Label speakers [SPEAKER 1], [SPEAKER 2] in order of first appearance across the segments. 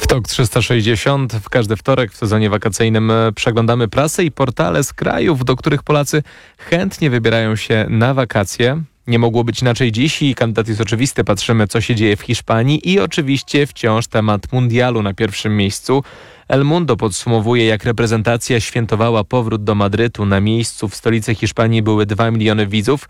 [SPEAKER 1] TOK 360. W każdy wtorek w sezonie wakacyjnym przeglądamy prasę i portale z krajów, do których Polacy chętnie wybierają się na wakacje. Nie mogło być inaczej dziś i kandydat jest oczywisty. Patrzymy, co się dzieje w Hiszpanii i oczywiście wciąż temat mundialu na pierwszym miejscu. El Mundo podsumowuje, jak reprezentacja świętowała powrót do Madrytu. Na miejscu w stolicy Hiszpanii były 2 miliony widzów.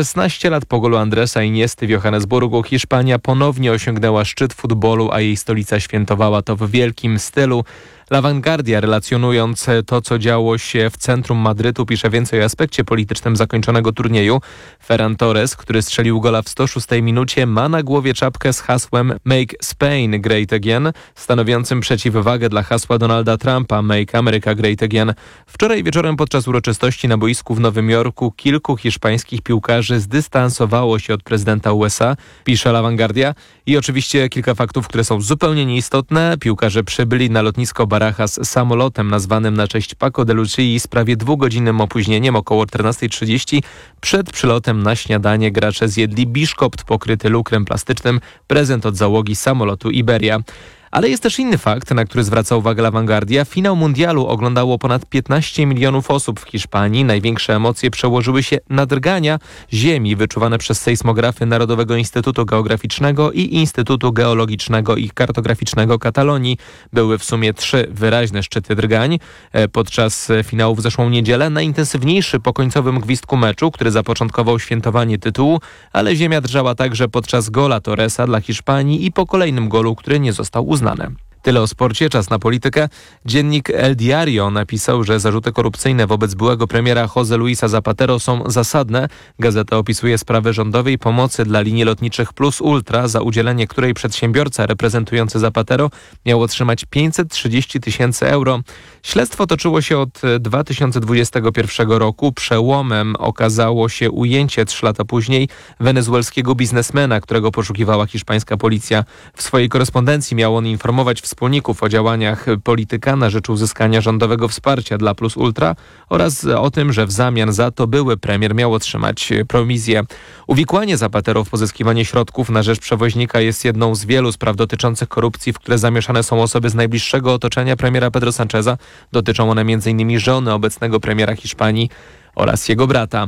[SPEAKER 1] 16 lat po golu Andresa Iniesty w Johannesburgu Hiszpania ponownie osiągnęła szczyt futbolu, a jej stolica świętowała to w wielkim stylu. La Vanguardia, relacjonując to, co działo się w centrum Madrytu, pisze więcej o aspekcie politycznym zakończonego turnieju. Ferran Torres, który strzelił gola w 106 minucie, ma na głowie czapkę z hasłem Make Spain Great Again, stanowiącym przeciwwagę dla hasła Donalda Trumpa Make America Great Again. Wczoraj wieczorem podczas uroczystości na boisku w Nowym Jorku kilku hiszpańskich piłkarzy zdystansowało się od prezydenta USA, pisze La Vanguardia. I oczywiście kilka faktów, które są zupełnie nieistotne. Piłkarze przybyli na lotnisko Barajas samolotem nazwanym na cześć Paco de Lucii z prawie 2-godzinnym opóźnieniem, około 14:30. Przed przylotem na śniadanie gracze zjedli biszkopt pokryty lukrem plastycznym, prezent od załogi samolotu Iberia. Ale jest też inny fakt, na który zwraca uwagę La Vanguardia. Finał mundialu oglądało ponad 15 milionów osób w Hiszpanii. Największe emocje przełożyły się na drgania ziemi wyczuwane przez sejsmografy Narodowego Instytutu Geograficznego i Instytutu Geologicznego i Kartograficznego Katalonii. Były w sumie 3 wyraźne szczyty drgań. Podczas finału w zeszłą niedzielę najintensywniejszy po końcowym gwizdku meczu, który zapoczątkował świętowanie tytułu, ale ziemia drżała także podczas gola Torresa dla Hiszpanii i po kolejnym golu, który nie został uznany. Tyle o sporcie, czas na politykę. Dziennik El Diario napisał, że zarzuty korupcyjne wobec byłego premiera José Luisa Zapatero są zasadne. Gazeta opisuje sprawę rządowej pomocy dla linii lotniczych Plus Ultra, za udzielenie której przedsiębiorca reprezentujący Zapatero miał otrzymać 530 000 euro. Śledztwo toczyło się od 2021 roku. Przełomem okazało się ujęcie 3 lata później wenezuelskiego biznesmena, którego poszukiwała hiszpańska policja. W swojej korespondencji miał on informować wspólników o działaniach polityka na rzecz uzyskania rządowego wsparcia dla Plus Ultra oraz o tym, że w zamian za to były premier miał otrzymać prowizję. Uwikłanie Zapatero w pozyskiwanie środków na rzecz przewoźnika jest jedną z wielu spraw dotyczących korupcji, w które zamieszane są osoby z najbliższego otoczenia premiera Pedro Sancheza. Dotyczą one m.in. żony obecnego premiera Hiszpanii oraz jego brata.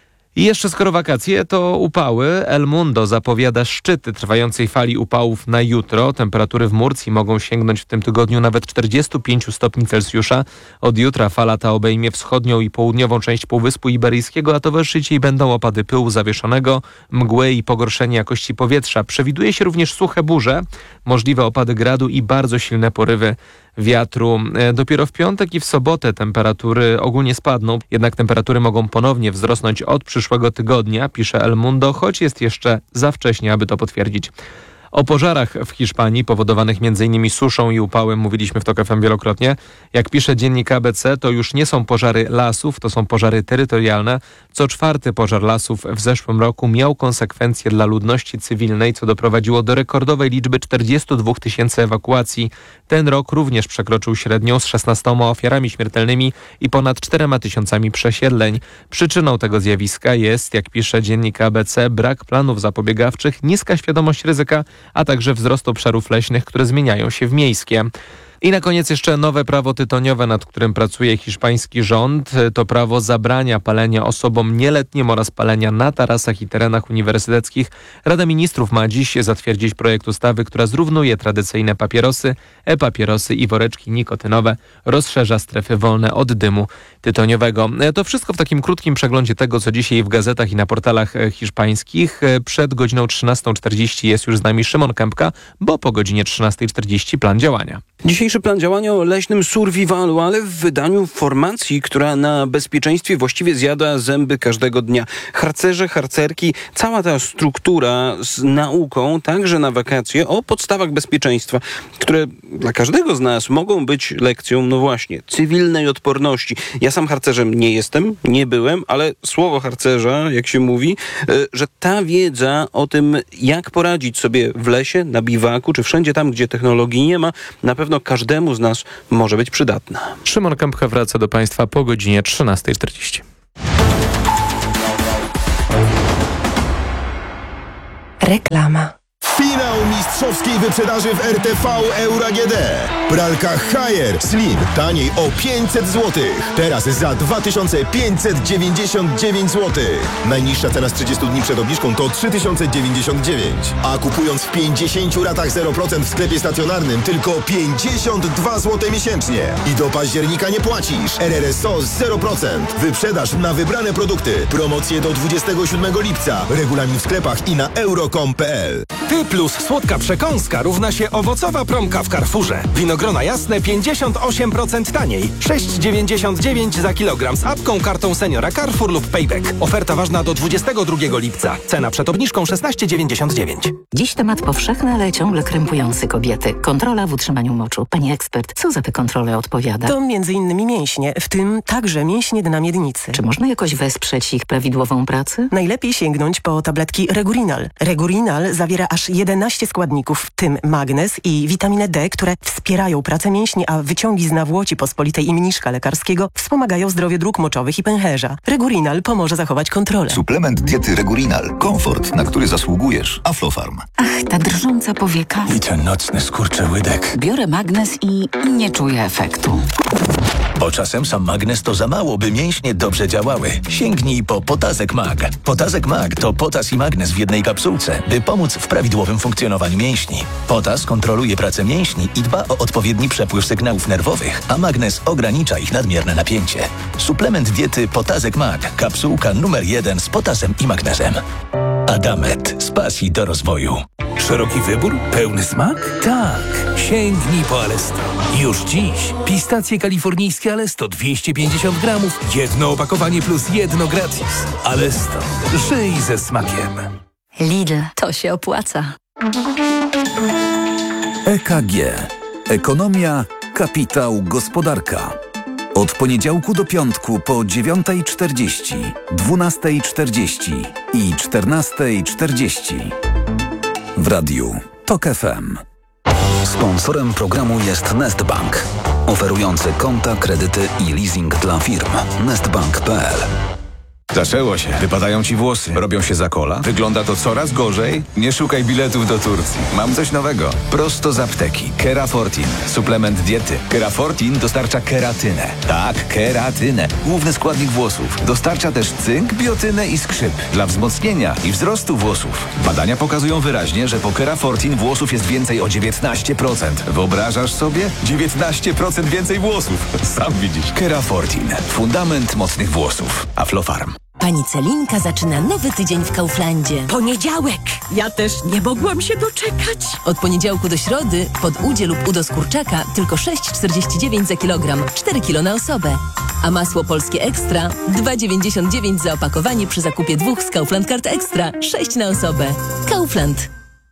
[SPEAKER 1] I jeszcze skoro wakacje, to upały. El Mundo zapowiada szczyty trwającej fali upałów na jutro. Temperatury w Murcji mogą sięgnąć w tym tygodniu nawet 45 stopni Celsjusza. Od jutra fala ta obejmie wschodnią i południową część Półwyspu Iberyjskiego, a towarzyszyć jej będą opady pyłu zawieszonego, mgły i pogorszenie jakości powietrza. Przewiduje się również suche burze, możliwe opady gradu i bardzo silne porywy wiatru. Dopiero w piątek i w sobotę temperatury ogólnie spadną, jednak temperatury mogą ponownie wzrosnąć od przyszłego tygodnia, pisze El Mundo, choć jest jeszcze za wcześnie, aby to potwierdzić. O pożarach w Hiszpanii powodowanych m.in. suszą i upałem mówiliśmy w TOK FM wielokrotnie. Jak pisze dziennik ABC, to już nie są pożary lasów, to są pożary terytorialne. Co 4. pożar lasów w zeszłym roku miał konsekwencje dla ludności cywilnej, co doprowadziło do rekordowej liczby 42 000 ewakuacji. Ten rok również przekroczył średnią z 16 ofiarami śmiertelnymi i ponad 4 000 przesiedleń. Przyczyną tego zjawiska jest, jak pisze dziennik ABC, brak planów zapobiegawczych, niska świadomość ryzyka, a także wzrost obszarów leśnych, które zmieniają się w miejskie. I na koniec jeszcze nowe prawo tytoniowe, nad którym pracuje hiszpański rząd. To prawo zabrania palenia osobom nieletnim oraz palenia na tarasach i terenach uniwersyteckich. Rada Ministrów ma dziś zatwierdzić projekt ustawy, która zrównuje tradycyjne papierosy, e-papierosy i woreczki nikotynowe. Rozszerza strefy wolne od dymu tytoniowego. To wszystko w takim krótkim przeglądzie tego, co dzisiaj w gazetach i na portalach hiszpańskich. Przed godziną 13:40 jest już z nami Szymon Kępka, bo po godzinie 13:40 plan działania.
[SPEAKER 2] Dzisiejszy plan działania o leśnym survivalu, ale w wydaniu formacji, która na bezpieczeństwie właściwie zjada zęby każdego dnia. Harcerze, harcerki, cała ta struktura z nauką, także na wakacje, o podstawach bezpieczeństwa, które dla każdego z nas mogą być lekcją, no właśnie, cywilnej odporności. Ja sam harcerzem nie jestem, nie byłem, ale słowo harcerza, jak się mówi, że ta wiedza o tym, jak poradzić sobie w lesie, na biwaku, czy wszędzie tam, gdzie technologii nie ma, na pewno każdemu z nas może być przydatna.
[SPEAKER 1] Szymon Kępka wraca do Państwa po godzinie 13:40.
[SPEAKER 3] Reklama. Finał mistrzowskiej wyprzedaży w RTV Euro AGD. Pralka Haier Slim taniej o 500 zł. Teraz za 2599 zł. Najniższa cena z 30 dni przed obniżką to 3099. A kupując w 50 ratach 0% w sklepie stacjonarnym tylko 52 zł miesięcznie. I do października nie płacisz. RRSO 0%. Wyprzedaż na wybrane produkty. Promocje do 27 lipca. Regulamin w sklepach i na euro.com.pl.
[SPEAKER 4] Ty plus słodka przekąska równa się owocowa promka w Carrefourze. Winogrona jasne 58% taniej. 6,99 za kilogram z apką, kartą seniora Carrefour lub Payback. Oferta ważna do 22 lipca. Cena przed obniżką 16,99.
[SPEAKER 5] Dziś temat powszechny, ale ciągle krępujący kobiety. Kontrola w utrzymaniu moczu. Pani ekspert, co za tę kontrolę odpowiada?
[SPEAKER 6] To m.in. mięśnie, w tym także mięśnie dna miednicy.
[SPEAKER 5] Czy można jakoś wesprzeć ich prawidłową pracę?
[SPEAKER 6] Najlepiej sięgnąć po tabletki Regurinal. Regurinal zawiera aż 11 składników, w tym magnez i witaminę D, które wspierają pracę mięśni, a wyciągi z nawłoci pospolitej i mniszka lekarskiego wspomagają zdrowie dróg moczowych i pęcherza. Regurinal pomoże zachować kontrolę.
[SPEAKER 7] Suplement diety Regurinal. Komfort, na który zasługujesz. Aflofarm.
[SPEAKER 5] Ach, ta drżąca powieka.
[SPEAKER 4] I ten nocny skurczyłydek.
[SPEAKER 5] Biorę magnez i nie czuję efektu.
[SPEAKER 8] Bo czasem sam magnez to za mało, by mięśnie dobrze działały. Sięgnij po Potazek Mag. Potazek Mag to potas i magnez w jednej kapsułce, by pomóc w prawidłowym funkcjonowaniu mięśni. Potas kontroluje pracę mięśni i dba o odpowiedni przepływ sygnałów nerwowych, a magnez ogranicza ich nadmierne napięcie. Suplement diety Potazek Mag. Kapsułka numer 1 z potasem i magnezem. Adamet. Z pasji do rozwoju.
[SPEAKER 9] Szeroki wybór? Pełny smak? Tak. Sięgnij po Alesto. Już dziś. Pistacje kalifornijskie Alesto 250 gramów. Jedno opakowanie plus jedno gratis. Alesto. Żyj ze smakiem.
[SPEAKER 5] Lidl, to się opłaca.
[SPEAKER 10] EKG. Ekonomia, kapitał, gospodarka. Od poniedziałku do piątku po 9:40, 12:40 i 14:40. W radiu TOK FM.
[SPEAKER 7] Sponsorem programu jest Nestbank, oferujący konta, kredyty i leasing dla firm. Nestbank.pl.
[SPEAKER 11] Zaczęło się. Wypadają ci włosy. Robią się za kola. Wygląda to coraz gorzej. Nie szukaj biletów do Turcji. Mam coś nowego. Prosto z apteki. Kerafortin. Suplement diety. Kerafortin dostarcza keratynę. Tak, keratynę. Główny składnik włosów. Dostarcza też cynk, biotynę i skrzyp. Dla wzmocnienia i wzrostu włosów. Badania pokazują wyraźnie, że po Kerafortin włosów jest więcej o 19%. Wyobrażasz sobie? 19% więcej włosów. Sam widzisz. Kerafortin. Fundament mocnych włosów. Aflofarm.
[SPEAKER 12] Pani Celinka zaczyna nowy tydzień w Kauflandzie.
[SPEAKER 13] Poniedziałek! Ja też nie mogłam się doczekać.
[SPEAKER 12] Od poniedziałku do środy pod udzie lub udo z kurczaka tylko 6,49 za kilogram, 4 kilo na osobę. A masło polskie Ekstra 2,99 za opakowanie przy zakupie 2 z Kaufland Kart Ekstra, 6 na osobę. Kaufland.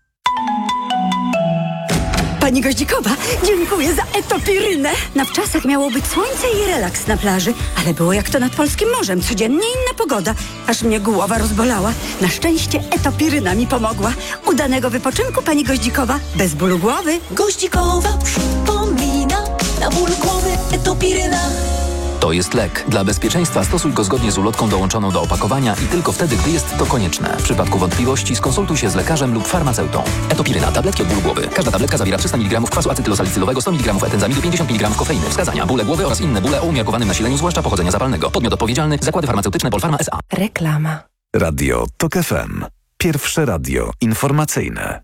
[SPEAKER 13] Pani Goździkowa, dziękuję za etopirynę. Na wczasach miało być słońce i relaks na plaży, ale było jak to nad polskim morzem. Codziennie inna pogoda, aż mnie głowa rozbolała. Na szczęście etopiryna mi pomogła. Udanego wypoczynku, pani Goździkowa, bez bólu głowy.
[SPEAKER 12] Goździkowa przypomina, na ból głowy etopiryna.
[SPEAKER 14] To jest lek. Dla bezpieczeństwa stosuj go zgodnie z ulotką dołączoną do opakowania i tylko wtedy, gdy jest to konieczne. W przypadku wątpliwości skonsultuj się z lekarzem lub farmaceutą. Etopiryna. Tabletki od bólu głowy. Każda tabletka zawiera 300 mg kwasu acetylosalicylowego, 100 mg etenzamidu, 50 mg kofeiny. Wskazania: bóle głowy oraz inne bóle o umiarkowanym nasileniu, zwłaszcza pochodzenia zapalnego. Podmiot odpowiedzialny: Zakłady Farmaceutyczne Polpharma S.A.
[SPEAKER 6] Reklama.
[SPEAKER 10] Radio TOK FM. Pierwsze radio informacyjne.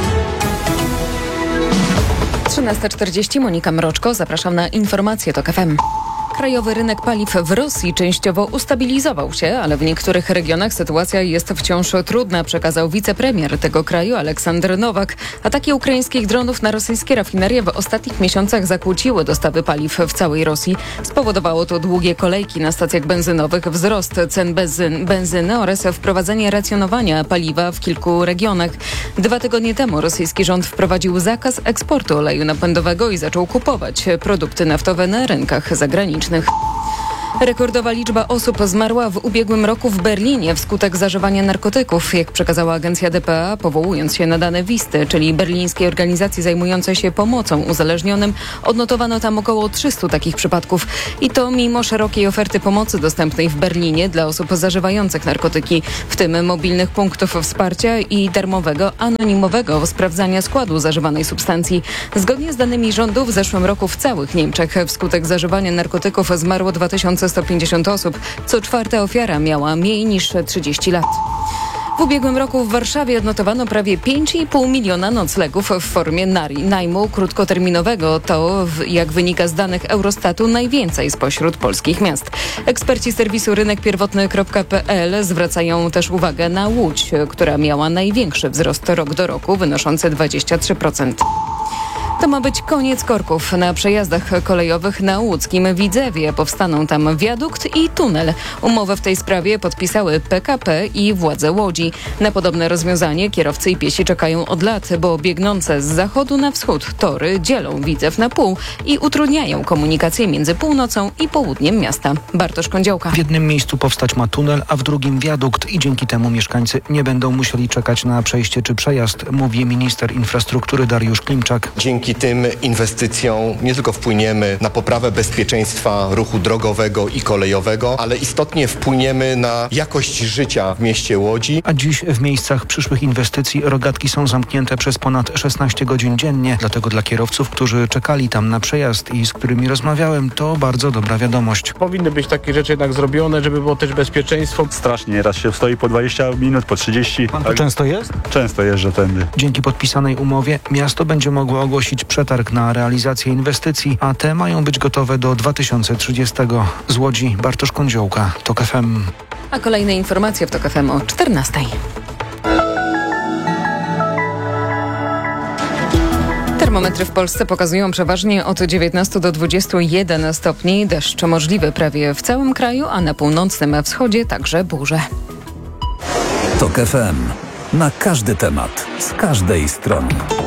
[SPEAKER 15] 13:40, Monika Mroczko, zapraszam na informacje TOK FM. Krajowy rynek paliw w Rosji częściowo ustabilizował się, ale w niektórych regionach sytuacja jest wciąż trudna, przekazał wicepremier tego kraju Aleksander Nowak. Ataki ukraińskich dronów na rosyjskie rafinerie w ostatnich miesiącach zakłóciły dostawy paliw w całej Rosji. Spowodowało to długie kolejki na stacjach benzynowych, wzrost cen benzyny oraz wprowadzenie racjonowania paliwa w kilku regionach. 2 tygodnie temu rosyjski rząd wprowadził zakaz eksportu oleju napędowego i zaczął kupować produkty naftowe na rynkach zagranicznych. Rekordowa liczba osób zmarła w ubiegłym roku w Berlinie wskutek zażywania narkotyków, jak przekazała agencja dpa, powołując się na dane WIST, czyli berlińskiej organizacji zajmującej się pomocą uzależnionym. Odnotowano tam około 300 takich przypadków. I to mimo szerokiej oferty pomocy dostępnej w Berlinie dla osób zażywających narkotyki, w tym mobilnych punktów wsparcia i darmowego, anonimowego sprawdzania składu zażywanej substancji. Zgodnie z danymi rządu w zeszłym roku w całych Niemczech wskutek zażywania narkotyków zmarło 2150 osób. Co czwarta ofiara miała mniej niż 30 lat. W ubiegłym roku w Warszawie odnotowano prawie 5,5 miliona noclegów w formie najmu krótkoterminowego. To, jak wynika z danych Eurostatu, najwięcej spośród polskich miast. Eksperci serwisu rynekpierwotny.pl zwracają też uwagę na Łódź, która miała największy wzrost rok do roku, wynoszący 23%. To ma być koniec korków na przejazdach kolejowych na łódzkim Widzewie. Powstaną tam wiadukt i tunel. Umowę w tej sprawie podpisały PKP i władze Łodzi. Na podobne rozwiązanie kierowcy i piesi czekają od lat, bo biegnące z zachodu na wschód tory dzielą Widzew na pół i utrudniają komunikację między północą i południem miasta. Bartosz Kądziołka.
[SPEAKER 16] W jednym miejscu powstać ma tunel, a w drugim wiadukt i dzięki temu mieszkańcy nie będą musieli czekać na przejście czy przejazd, mówi minister infrastruktury Dariusz Klimczak.
[SPEAKER 17] Dzięki tym inwestycjom nie tylko wpłyniemy na poprawę bezpieczeństwa ruchu drogowego i kolejowego, ale istotnie wpłyniemy na jakość życia w mieście Łodzi.
[SPEAKER 16] A dziś w miejscach przyszłych inwestycji rogatki są zamknięte przez ponad 16 godzin dziennie. Dlatego dla kierowców, którzy czekali tam na przejazd i z którymi rozmawiałem, to bardzo dobra wiadomość.
[SPEAKER 18] Powinny być takie rzeczy jednak zrobione, żeby było też bezpieczeństwo.
[SPEAKER 19] Strasznie, nieraz się stoi po 20 minut, po 30.
[SPEAKER 16] Pan to często jest?
[SPEAKER 19] Często jeżdżę tędy.
[SPEAKER 16] Dzięki podpisanej umowie miasto będzie mogło ogłosić przetarg na realizację inwestycji, a te mają być gotowe do 2030. Z Łodzi Bartosz Kądziołka, TOK FM.
[SPEAKER 15] A kolejne informacje w TOK FM o 14. Termometry w Polsce pokazują przeważnie od 19 do 21 stopni. Deszcz możliwy prawie w całym kraju, a na północnym wschodzie także burze.
[SPEAKER 10] TOK FM. Na każdy temat, z każdej strony.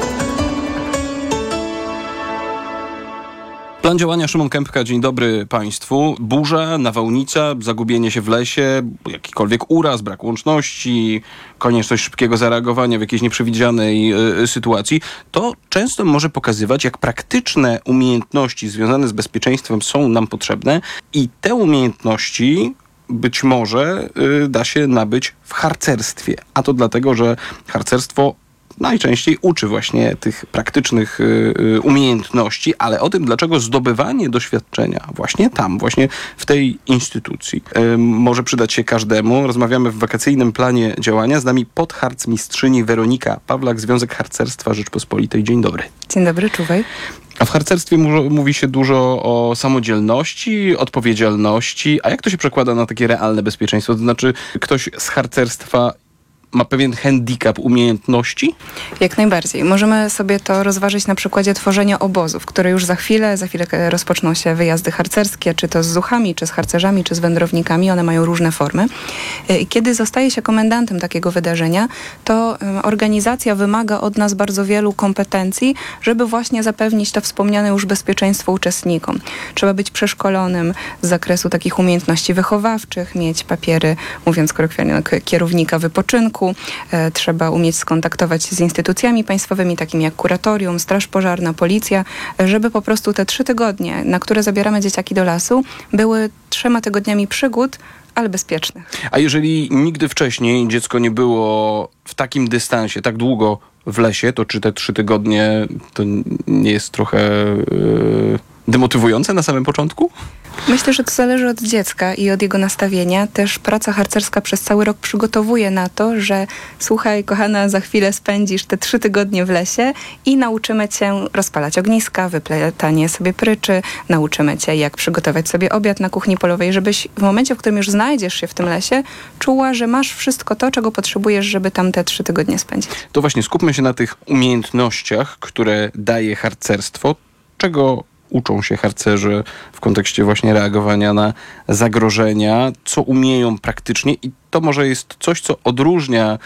[SPEAKER 2] Plan działania Szymon Kępka. Dzień dobry Państwu. Burza, nawałnica, zagubienie się w lesie, jakikolwiek uraz, brak łączności, konieczność szybkiego zareagowania w jakiejś nieprzewidzianej sytuacji. To często może pokazywać, jak praktyczne umiejętności związane z bezpieczeństwem są nam potrzebne i te umiejętności być może da się nabyć w harcerstwie. A to dlatego, że harcerstwo najczęściej uczy właśnie tych praktycznych umiejętności, ale o tym, dlaczego zdobywanie doświadczenia właśnie tam, właśnie w tej instytucji może przydać się każdemu. Rozmawiamy w wakacyjnym planie działania. Z nami podharcmistrzyni Weronika Pawlak, Związek Harcerstwa Rzeczpospolitej. Dzień dobry.
[SPEAKER 20] Dzień dobry, czuwaj.
[SPEAKER 2] A w harcerstwie mówi się dużo o samodzielności, odpowiedzialności. A jak to się przekłada na takie realne bezpieczeństwo? To znaczy, ktoś z harcerstwa ma pewien handicap umiejętności?
[SPEAKER 20] Jak najbardziej. Możemy sobie to rozważyć na przykładzie tworzenia obozów, które już za chwilę rozpoczną się wyjazdy harcerskie, czy to z zuchami, czy z harcerzami, czy z wędrownikami. One mają różne formy. I kiedy zostaje się komendantem takiego wydarzenia, to organizacja wymaga od nas bardzo wielu kompetencji, żeby właśnie zapewnić to wspomniane już bezpieczeństwo uczestnikom. Trzeba być przeszkolonym z zakresu takich umiejętności wychowawczych, mieć papiery, mówiąc kolokwialnie, kierownika wypoczynku. Trzeba umieć skontaktować się z instytucjami państwowymi, takimi jak kuratorium, straż pożarna, policja, żeby po prostu te 3 tygodnie, na które zabieramy dzieciaki do lasu, były 3 tygodniami przygód, ale bezpiecznych.
[SPEAKER 2] A jeżeli nigdy wcześniej dziecko nie było w takim dystansie, tak długo w lesie, to czy te 3 tygodnie to nie jest trochę demotywujące na samym początku?
[SPEAKER 20] Myślę, że to zależy od dziecka i od jego nastawienia. Też praca harcerska przez cały rok przygotowuje na to, że słuchaj, kochana, za chwilę spędzisz te 3 tygodnie w lesie i nauczymy cię rozpalać ogniska, wyplatanie sobie pryczy, nauczymy cię, jak przygotować sobie obiad na kuchni polowej, żebyś w momencie, w którym już znajdziesz się w tym lesie, czuła, że masz wszystko to, czego potrzebujesz, żeby tam te 3 tygodnie spędzić.
[SPEAKER 2] To właśnie skupmy się na tych umiejętnościach, które daje harcerstwo. Czego uczą się harcerzy w kontekście właśnie reagowania na zagrożenia, co umieją praktycznie i to może jest coś, co odróżnia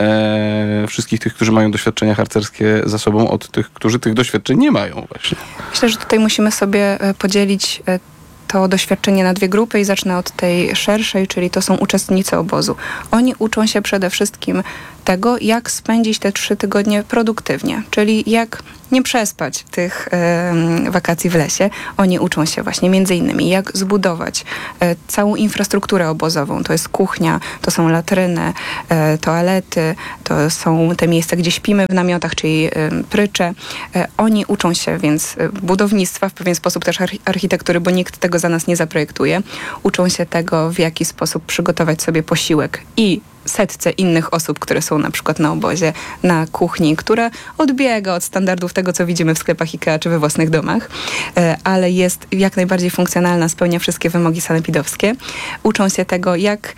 [SPEAKER 2] wszystkich tych, którzy mają doświadczenia harcerskie za sobą od tych, którzy tych doświadczeń nie mają właśnie.
[SPEAKER 20] Myślę, że tutaj musimy sobie podzielić to doświadczenie na 2 grupy i zacznę od tej szerszej, czyli to są uczestnicy obozu. Oni uczą się przede wszystkim tego, jak spędzić te 3 tygodnie produktywnie, czyli jak nie przespać tych wakacji w lesie. Oni uczą się właśnie między innymi, jak zbudować całą infrastrukturę obozową. To jest kuchnia, to są latryny, toalety, to są te miejsca, gdzie śpimy w namiotach, czyli prycze. Oni uczą się więc budownictwa, w pewien sposób też architektury, bo nikt tego za nas nie zaprojektuje. Uczą się tego, w jaki sposób przygotować sobie posiłek i setce innych osób, które są na przykład na obozie, na kuchni, która odbiega od standardów tego, co widzimy w sklepach IKEA czy we własnych domach, ale jest jak najbardziej funkcjonalna, spełnia wszystkie wymogi sanepidowskie. Uczą się tego, jak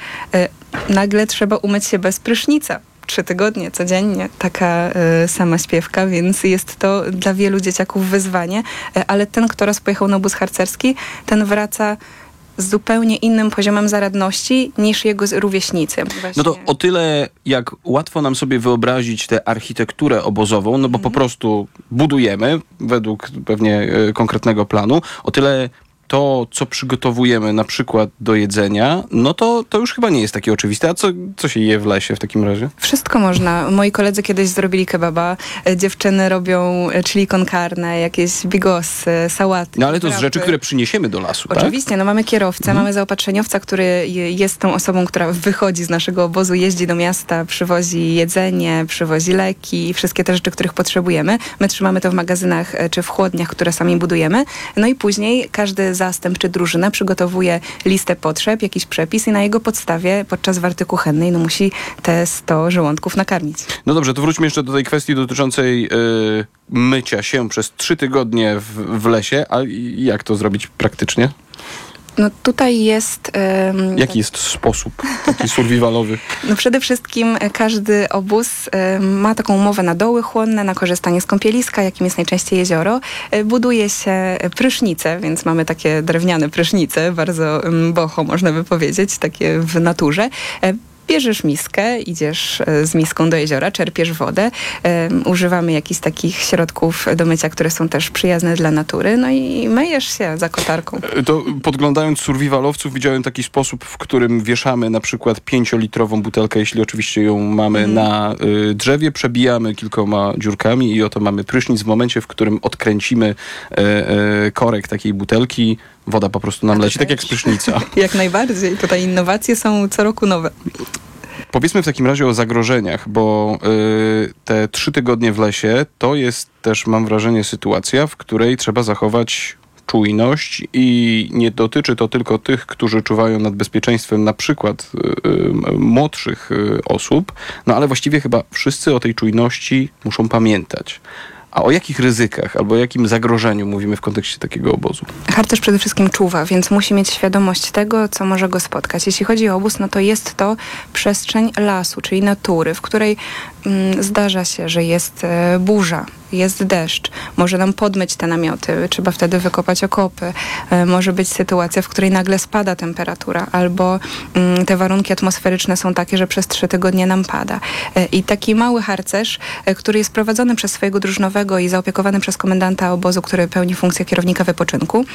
[SPEAKER 20] nagle trzeba umyć się bez prysznica. 3 tygodnie codziennie, taka sama śpiewka, więc jest to dla wielu dzieciaków wyzwanie, ale ten, kto raz pojechał na obóz harcerski, ten wraca z zupełnie innym poziomem zaradności niż jego rówieśnicy. Właśnie.
[SPEAKER 2] No to o tyle, jak łatwo nam sobie wyobrazić tę architekturę obozową, no bo po prostu budujemy według pewnie konkretnego planu, o tyle to, co przygotowujemy na przykład do jedzenia, no to już chyba nie jest takie oczywiste. A co się je w lesie w takim razie?
[SPEAKER 20] Wszystko można. Moi koledzy kiedyś zrobili kebaba, dziewczyny robią chili con carne, jakieś bigosy, sałaty.
[SPEAKER 2] No ale to z rzeczy, które przyniesiemy do lasu,
[SPEAKER 20] Oczywiście,
[SPEAKER 2] tak?
[SPEAKER 20] No mamy kierowcę, mamy zaopatrzeniowca, który jest tą osobą, która wychodzi z naszego obozu, jeździ do miasta, przywozi jedzenie, przywozi leki, wszystkie te rzeczy, których potrzebujemy. My trzymamy to w magazynach czy w chłodniach, które sami budujemy. No i później każdy zastęp czy drużyna przygotowuje listę potrzeb, jakiś przepis i na jego podstawie podczas warty kuchennej musi te 100 żołądków nakarmić.
[SPEAKER 2] No dobrze, to wróćmy jeszcze do tej kwestii dotyczącej mycia się przez 3 tygodnie w lesie. A jak to zrobić praktycznie?
[SPEAKER 20] No tutaj jest...
[SPEAKER 2] Jaki jest sposób taki survivalowy?
[SPEAKER 20] No przede wszystkim każdy obóz ma taką umowę na doły chłonne, na korzystanie z kąpieliska, jakim jest najczęściej jezioro. Buduje się prysznice, więc mamy takie drewniane prysznice, bardzo boho można by powiedzieć, takie w naturze. Bierzesz miskę, idziesz z miską do jeziora, czerpiesz wodę, używamy jakichś takich środków do mycia, które są też przyjazne dla natury, no i myjesz się za kotarką.
[SPEAKER 2] To podglądając survivalowców widziałem taki sposób, w którym wieszamy na przykład 5-litrową butelkę, jeśli oczywiście ją mamy na drzewie, przebijamy kilkoma dziurkami i oto mamy prysznic. W momencie, w którym odkręcimy korek takiej butelki, woda po prostu nam leci, tak jak z prysznica.
[SPEAKER 20] Jak najbardziej. Tutaj innowacje są co roku nowe.
[SPEAKER 2] Powiedzmy w takim razie o zagrożeniach, bo te 3 tygodnie w lesie to jest też, mam wrażenie, sytuacja, w której trzeba zachować czujność i nie dotyczy to tylko tych, którzy czuwają nad bezpieczeństwem na przykład młodszych osób, no ale właściwie chyba wszyscy o tej czujności muszą pamiętać. A o jakich ryzykach albo o jakim zagrożeniu mówimy w kontekście takiego obozu?
[SPEAKER 20] Harcerz przede wszystkim czuwa, więc musi mieć świadomość tego, co może go spotkać. Jeśli chodzi o obóz, no to jest to przestrzeń lasu, czyli natury, w której zdarza się, że jest burza, jest deszcz, może nam podmyć te namioty, trzeba wtedy wykopać okopy, może być sytuacja, w której nagle spada temperatura, albo te warunki atmosferyczne są takie, że przez 3 tygodnie nam pada. I taki mały harcerz, który jest prowadzony przez swojego drużynowego i zaopiekowany przez komendanta obozu, który pełni funkcję kierownika wypoczynku,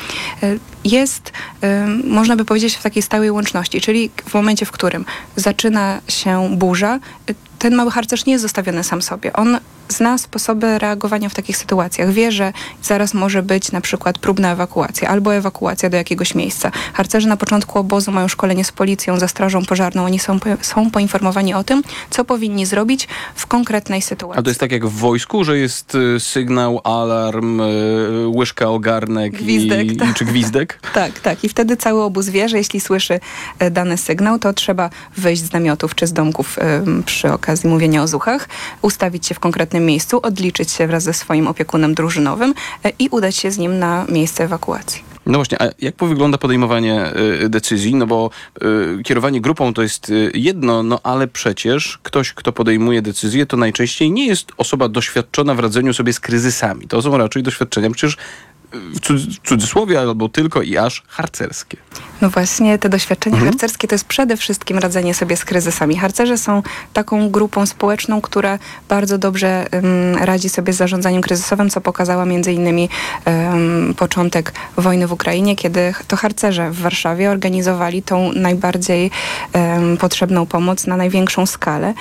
[SPEAKER 20] jest, można by powiedzieć, w takiej stałej łączności, czyli w momencie, w którym zaczyna się burza, ten mały harcerz nie jest zostawiony sam sobie. On zna sposoby reagowania w takich sytuacjach. Wie, że zaraz może być na przykład próbna ewakuacja albo ewakuacja do jakiegoś miejsca. Harcerze na początku obozu mają szkolenie z policją, ze strażą pożarną. Oni są poinformowani o tym, co powinni zrobić w konkretnej sytuacji.
[SPEAKER 2] A to jest tak jak w wojsku, że jest sygnał, alarm, łyżka o garnek
[SPEAKER 20] gwizdek,
[SPEAKER 2] czy gwizdek?
[SPEAKER 20] Tak. I wtedy cały obóz wie, że jeśli słyszy dany sygnał, to trzeba wyjść z namiotów czy z domków przy okazji mówienia o zuchach, ustawić się w konkretnym miejscu, odliczyć się wraz ze swoim opiekunem drużynowym i udać się z nim na miejsce ewakuacji.
[SPEAKER 2] No właśnie, a jak wygląda podejmowanie decyzji? No bo kierowanie grupą to jest jedno, no ale przecież ktoś, kto podejmuje decyzję, to najczęściej nie jest osoba doświadczona w radzeniu sobie z kryzysami. To są raczej doświadczenia przecież w cudzysłowie albo tylko i aż harcerskie?
[SPEAKER 20] No właśnie, te doświadczenia harcerskie to jest przede wszystkim radzenie sobie z kryzysami. Harcerze są taką grupą społeczną, która bardzo dobrze radzi sobie z zarządzaniem kryzysowym, co pokazała między innymi początek wojny w Ukrainie, kiedy to harcerze w Warszawie organizowali tą najbardziej potrzebną pomoc na największą skalę.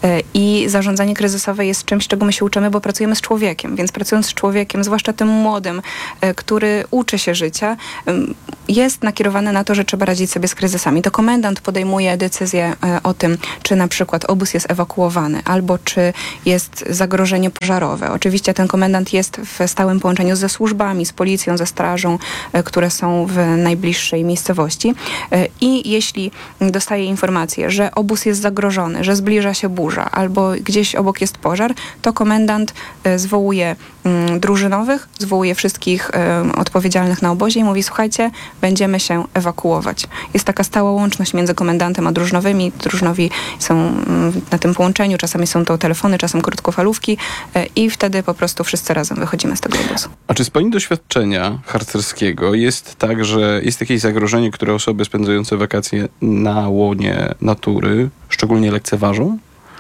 [SPEAKER 20] I zarządzanie kryzysowe jest czymś, czego my się uczymy, bo pracujemy z człowiekiem. Więc pracując z człowiekiem, zwłaszcza tym młodym, który uczy się życia, jest nakierowany na to, że trzeba radzić sobie z kryzysami. To komendant podejmuje decyzję o tym, czy na przykład obóz jest ewakuowany, albo czy jest zagrożenie pożarowe. Oczywiście ten komendant jest w stałym połączeniu ze służbami, z policją, ze strażą, które są w najbliższej miejscowości. I jeśli dostaje informację, że obóz jest zagrożony, że zbliża się burza, albo gdzieś obok jest pożar, to komendant zwołuje drużynowych, zwołuje wszystkich odpowiedzialnych na obozie i mówi: słuchajcie, będziemy się ewakuować. Jest taka stała łączność między komendantem a drużynowymi. Drużynowi są na tym połączeniu, czasami są to telefony, czasem krótkofalówki i wtedy po prostu wszyscy razem wychodzimy z tego obozu.
[SPEAKER 2] A czy z pani doświadczenia harcerskiego jest tak, że jest jakieś zagrożenie, które osoby spędzające wakacje na łonie natury szczególnie lekceważą?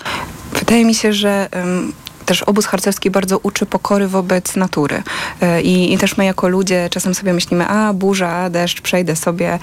[SPEAKER 20] Wydaje mi się, że też obóz harcerski bardzo uczy pokory wobec natury. I też my jako ludzie czasem sobie myślimy: a burza, deszcz, przejdę sobie,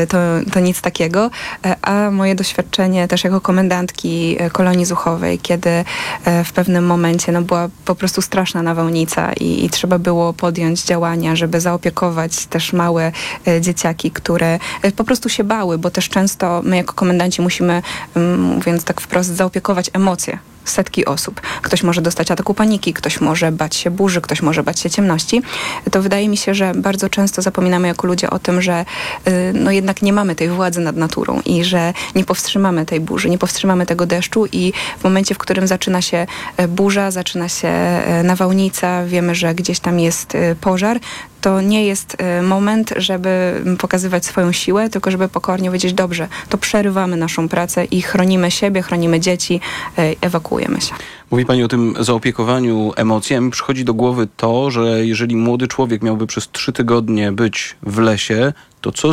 [SPEAKER 20] to nic takiego. A moje doświadczenie też jako komendantki kolonii zuchowej, kiedy w pewnym momencie była po prostu straszna nawałnica i trzeba było podjąć działania, żeby zaopiekować też małe dzieciaki, które po prostu się bały, bo też często my jako komendanci musimy, mówiąc tak wprost, zaopiekować emocje setki osób. Ktoś może dostać ataku paniki, ktoś może bać się burzy, ktoś może bać się ciemności. To wydaje mi się, że bardzo często zapominamy jako ludzie o tym, że jednak nie mamy tej władzy nad naturą i że nie powstrzymamy tej burzy, nie powstrzymamy tego deszczu i w momencie, w którym zaczyna się burza, zaczyna się nawałnica, wiemy, że gdzieś tam jest pożar, to nie jest moment, żeby pokazywać swoją siłę, tylko żeby pokornie powiedzieć: dobrze, to przerywamy naszą pracę i chronimy siebie, chronimy dzieci, ewakuujemy się.
[SPEAKER 2] Mówi pani o tym zaopiekowaniu emocjami. Przychodzi do głowy to, że jeżeli młody człowiek miałby przez 3 tygodnie być w lesie, to co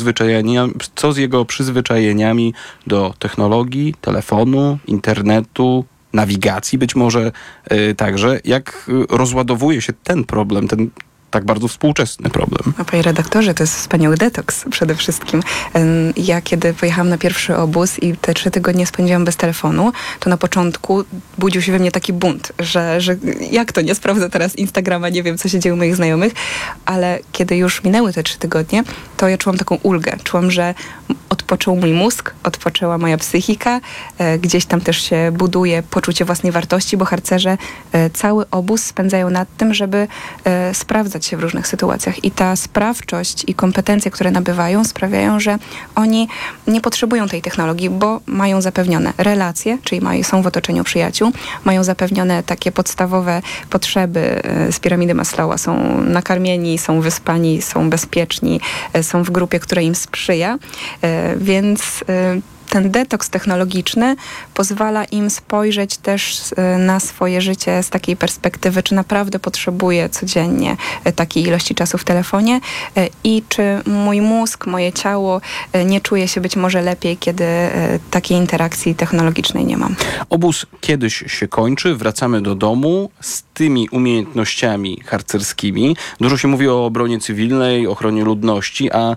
[SPEAKER 2] z jego przyzwyczajeniami do technologii, telefonu, internetu, nawigacji być może także? Jak rozładowuje się ten problem, ten tak bardzo współczesny problem?
[SPEAKER 20] Panie redaktorze, to jest wspaniały detoks przede wszystkim. Ja kiedy pojechałam na pierwszy obóz i te 3 tygodnie spędziłam bez telefonu, to na początku budził się we mnie taki bunt, że jak to, nie sprawdzę teraz Instagrama, nie wiem, co się dzieje u moich znajomych, ale kiedy już minęły te 3 tygodnie, to ja czułam taką ulgę. Czułam, że odpoczął mój mózg, odpoczęła moja psychika, gdzieś tam też się buduje poczucie własnej wartości, bo harcerze cały obóz spędzają nad tym, żeby sprawdzać się w różnych sytuacjach. I ta sprawczość i kompetencje, które nabywają, sprawiają, że oni nie potrzebują tej technologii, bo mają zapewnione relacje, czyli są w otoczeniu przyjaciół, mają zapewnione takie podstawowe potrzeby z piramidy Maslowa. Są nakarmieni, są wyspani, są bezpieczni, są w grupie, która im sprzyja. Więc ten detoks technologiczny pozwala im spojrzeć też na swoje życie z takiej perspektywy, czy naprawdę potrzebuję codziennie takiej ilości czasu w telefonie i czy mój mózg, moje ciało nie czuje się być może lepiej, kiedy takiej interakcji technologicznej nie mam.
[SPEAKER 2] Obóz kiedyś się kończy, wracamy do domu z tymi umiejętnościami harcerskimi. Dużo się mówi o obronie cywilnej, ochronie ludności, a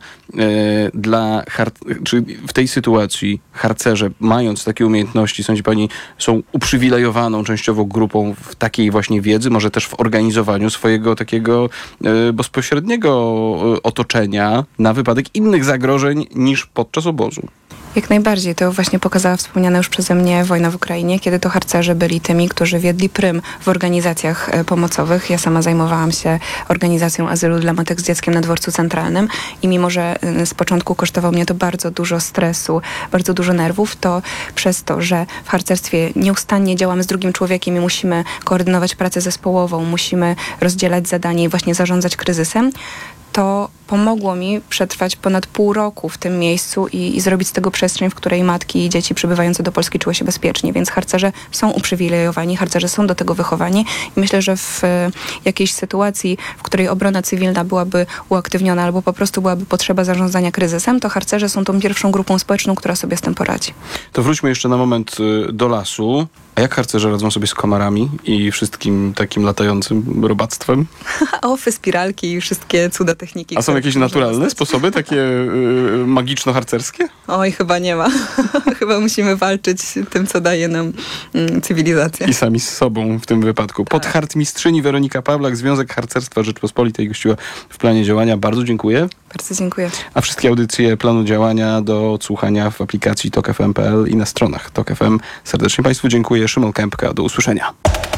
[SPEAKER 2] czy w tej sytuacji harcerze, mając takie umiejętności, sądzi pani, są uprzywilejowaną częściowo grupą w takiej właśnie wiedzy, może też w organizowaniu swojego takiego bezpośredniego otoczenia na wypadek innych zagrożeń niż podczas obozu?
[SPEAKER 20] Jak najbardziej. To właśnie pokazała wspomniana już przeze mnie wojna w Ukrainie, kiedy to harcerze byli tymi, którzy wiedli prym w organizacjach pomocowych. Ja sama zajmowałam się organizacją azylu dla matek z dzieckiem na Dworcu Centralnym i mimo, że z początku kosztowało mnie to bardzo dużo stresu, bardzo dużo nerwów, to przez to, że w harcerstwie nieustannie działamy z drugim człowiekiem i musimy koordynować pracę zespołową, musimy rozdzielać zadanie i właśnie zarządzać kryzysem, to pomogło mi przetrwać ponad pół roku w tym miejscu i zrobić z tego przestrzeń, w której matki i dzieci przybywające do Polski czuły się bezpiecznie. Więc harcerze są uprzywilejowani, harcerze są do tego wychowani i myślę, że w jakiejś sytuacji, w której obrona cywilna byłaby uaktywniona albo po prostu byłaby potrzeba zarządzania kryzysem, to harcerze są tą pierwszą grupą społeczną, która sobie z tym poradzi.
[SPEAKER 2] To wróćmy jeszcze na moment do lasu. A jak harcerze radzą sobie z komarami i wszystkim takim latającym robactwem?
[SPEAKER 20] Ofy, spiralki i wszystkie cuda techniki.
[SPEAKER 2] A są jakieś naturalne sposoby, takie magiczno-harcerskie?
[SPEAKER 20] Oj, chyba nie ma. Chyba musimy walczyć tym, co daje nam cywilizacja.
[SPEAKER 2] I sami z sobą w tym wypadku. Podharcmistrzyni Weronika Pawlak, Związek Harcerstwa Rzeczpospolitej gościła w planie działania. Bardzo dziękuję.
[SPEAKER 20] Bardzo dziękuję.
[SPEAKER 2] A wszystkie audycje planu działania do odsłuchania w aplikacji TOK.FM.pl i na stronach TOK FM. Serdecznie Państwu dziękuję. Szymon Kępka. Do usłyszenia.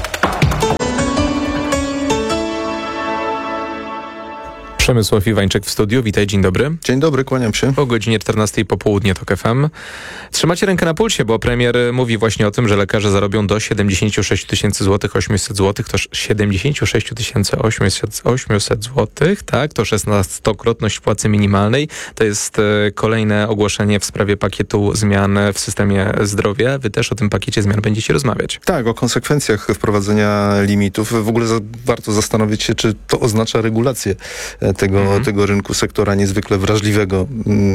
[SPEAKER 1] Przemysław Iwańczyk w studiu. Witaj, dzień dobry.
[SPEAKER 21] Dzień dobry, kłaniam się.
[SPEAKER 1] O godzinie 14 po południe TOK FM. Trzymacie rękę na pulsie, bo premier mówi właśnie o tym, że lekarze zarobią do 76 tysięcy złotych, 800 złotych. To 76 800 złotych, tak? To 16-krotność płacy minimalnej. To jest kolejne ogłoszenie w sprawie pakietu zmian w systemie zdrowia. Wy też o tym pakiecie zmian będziecie rozmawiać.
[SPEAKER 21] Tak, o konsekwencjach wprowadzenia limitów. W ogóle warto zastanowić się, czy to oznacza regulację tego rynku, sektora niezwykle wrażliwego.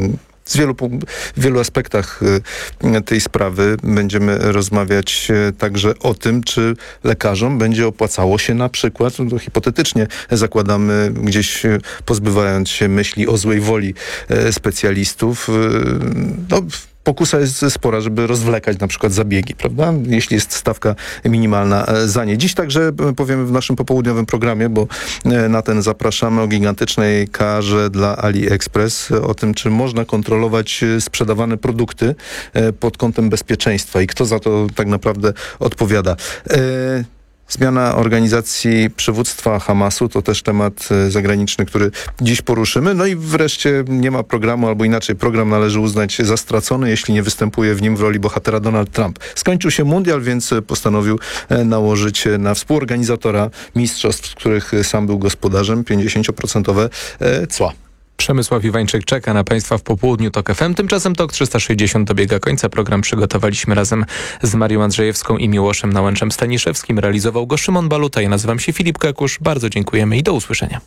[SPEAKER 21] W wielu aspektach tej sprawy będziemy rozmawiać także o tym, czy lekarzom będzie opłacało się na przykład, no hipotetycznie zakładamy, gdzieś pozbywając się myśli o złej woli specjalistów, pokusa jest spora, żeby rozwlekać na przykład zabiegi, prawda? Jeśli jest stawka minimalna za nie. Dziś także powiemy w naszym popołudniowym programie, bo na ten zapraszamy, o gigantycznej karze dla AliExpress, o tym, czy można kontrolować sprzedawane produkty pod kątem bezpieczeństwa i kto za to tak naprawdę odpowiada. Zmiana organizacji przywództwa Hamasu to też temat zagraniczny, który dziś poruszymy. No i wreszcie nie ma programu, albo inaczej, program należy uznać za stracony, jeśli nie występuje w nim w roli bohatera Donald Trump. Skończył się mundial, więc postanowił nałożyć na współorganizatora mistrzostw, których sam był gospodarzem, 50% cła.
[SPEAKER 1] Przemysław Iwańczyk czeka na Państwa w popołudniu TOK FM. Tymczasem TOK 360 dobiega końca. Program przygotowaliśmy razem z Marią Andrzejewską i Miłoszem Nałęczem-Staniszewskim. Realizował go Szymon Baluta. Ja nazywam się Filip Kakusz. Bardzo dziękujemy i do usłyszenia.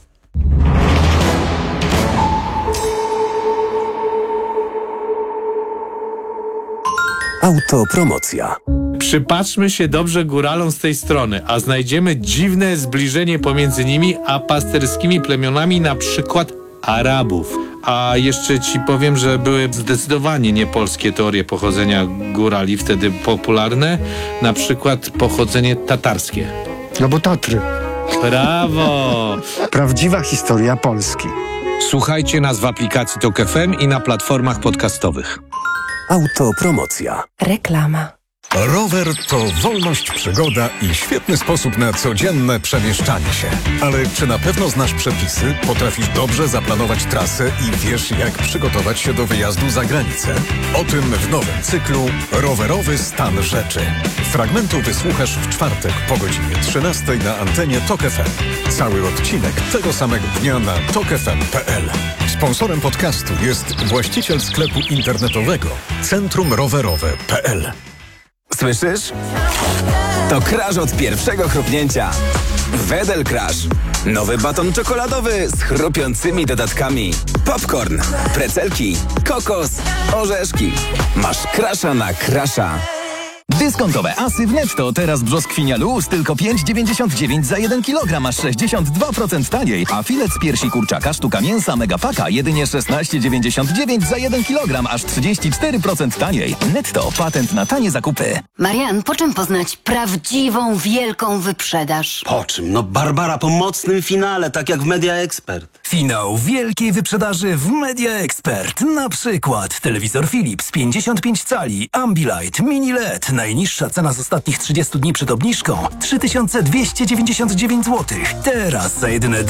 [SPEAKER 22] Autopromocja.
[SPEAKER 23] Przypatrzmy się dobrze góralom z tej strony, a znajdziemy dziwne zbliżenie pomiędzy nimi a pasterskimi plemionami, na przykład Arabów. A jeszcze ci powiem, że były zdecydowanie niepolskie teorie pochodzenia górali wtedy popularne, na przykład pochodzenie tatarskie.
[SPEAKER 24] No bo Tatry.
[SPEAKER 23] Brawo!
[SPEAKER 24] Prawdziwa historia Polski.
[SPEAKER 25] Słuchajcie nas w aplikacji TOK FM i na platformach podcastowych.
[SPEAKER 22] Autopromocja.
[SPEAKER 26] Reklama.
[SPEAKER 27] Rower to wolność, przygoda i świetny sposób na codzienne przemieszczanie się. Ale czy na pewno znasz przepisy, potrafisz dobrze zaplanować trasę i wiesz, jak przygotować się do wyjazdu za granicę? O tym w nowym cyklu Rowerowy stan rzeczy. Fragmentu wysłuchasz w czwartek po godzinie 13 na antenie TOK FM. Cały odcinek tego samego dnia na tokfm.pl. Sponsorem podcastu jest właściciel sklepu internetowego centrumrowerowe.pl.
[SPEAKER 28] Słyszysz? To crash od pierwszego chrupnięcia. Wedel Crash. Nowy baton czekoladowy z chrupiącymi dodatkami. Popcorn, precelki, kokos, orzeszki. Masz crasha na crasha.
[SPEAKER 8] Dyskontowe asy w Netto. Teraz brzoskwinia luz tylko 5,99 za 1 kg, aż 62% taniej. A filet z piersi kurczaka, sztuka mięsa Megapaka jedynie 16,99 za 1 kg, aż 34% taniej. Netto. Patent na tanie zakupy.
[SPEAKER 29] Marian, po czym poznać prawdziwą, wielką wyprzedaż?
[SPEAKER 30] Po czym? No Barbara, po mocnym finale, tak jak w Media Expert.
[SPEAKER 31] Finał wielkiej wyprzedaży w Media Expert. Na przykład telewizor Philips 55 cali, Ambilight, Mini LED. Najniższa cena z ostatnich 30 dni przed obniżką 3299 zł. Teraz za jedyne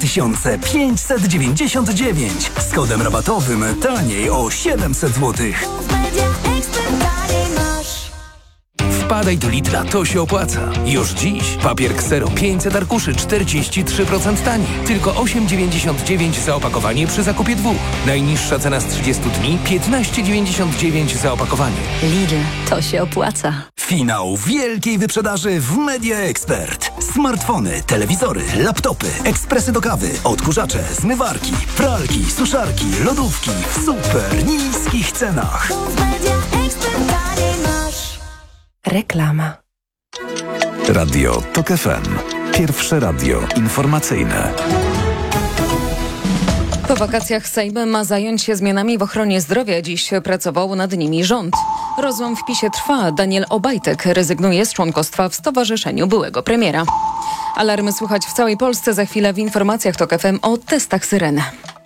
[SPEAKER 31] 2599. Z kodem rabatowym taniej o 700 zł. Wpadaj do Lidla, to się opłaca. Już dziś papier Xero 500 arkuszy 43% taniej. Tylko 8,99 za opakowanie przy zakupie 2. Najniższa cena z 30 dni 15,99 za opakowanie.
[SPEAKER 29] Lidl, to się opłaca.
[SPEAKER 31] Finał wielkiej wyprzedaży w Media Expert. Smartfony, telewizory, laptopy, ekspresy do kawy, odkurzacze, zmywarki, pralki, suszarki, lodówki w super niskich cenach. Reklama.
[SPEAKER 10] Radio TOK FM. Pierwsze radio informacyjne.
[SPEAKER 15] Po wakacjach Sejm ma zająć się zmianami w ochronie zdrowia. Dziś pracował nad nimi rząd. Rozłam w PiS-ie trwa. Daniel Obajtek rezygnuje z członkostwa w stowarzyszeniu byłego premiera. Alarmy słychać w całej Polsce. Za chwilę w informacjach TOK FM o testach syreny.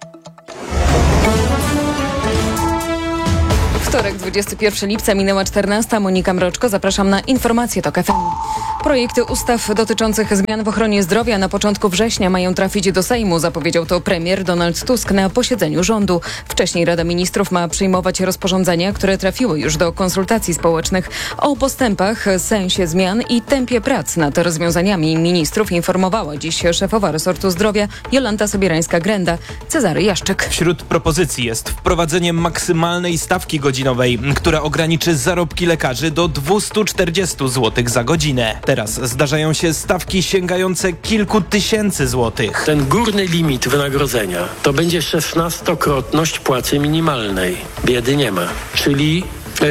[SPEAKER 15] Wtorek, 21 lipca, minęła 14. Monika Mroczko. Zapraszam na informacje TOK FM. Projekty ustaw dotyczących zmian w ochronie zdrowia na początku września mają trafić do Sejmu, zapowiedział to premier Donald Tusk na posiedzeniu rządu. Wcześniej Rada Ministrów ma przyjmować rozporządzenia, które trafiły już do konsultacji społecznych. O postępach, sensie zmian i tempie prac nad rozwiązaniami ministrów informowała dziś szefowa resortu zdrowia Jolanta Sobierańska-Grenda. Cezary Jaszczyk.
[SPEAKER 3] Wśród propozycji jest wprowadzenie maksymalnej stawki godzinowej, która ograniczy zarobki lekarzy do 240 zł za godzinę. Teraz zdarzają się stawki sięgające kilku tysięcy złotych.
[SPEAKER 4] Ten górny limit wynagrodzenia to będzie 16-krotność płacy minimalnej. Biedy nie ma. Czyli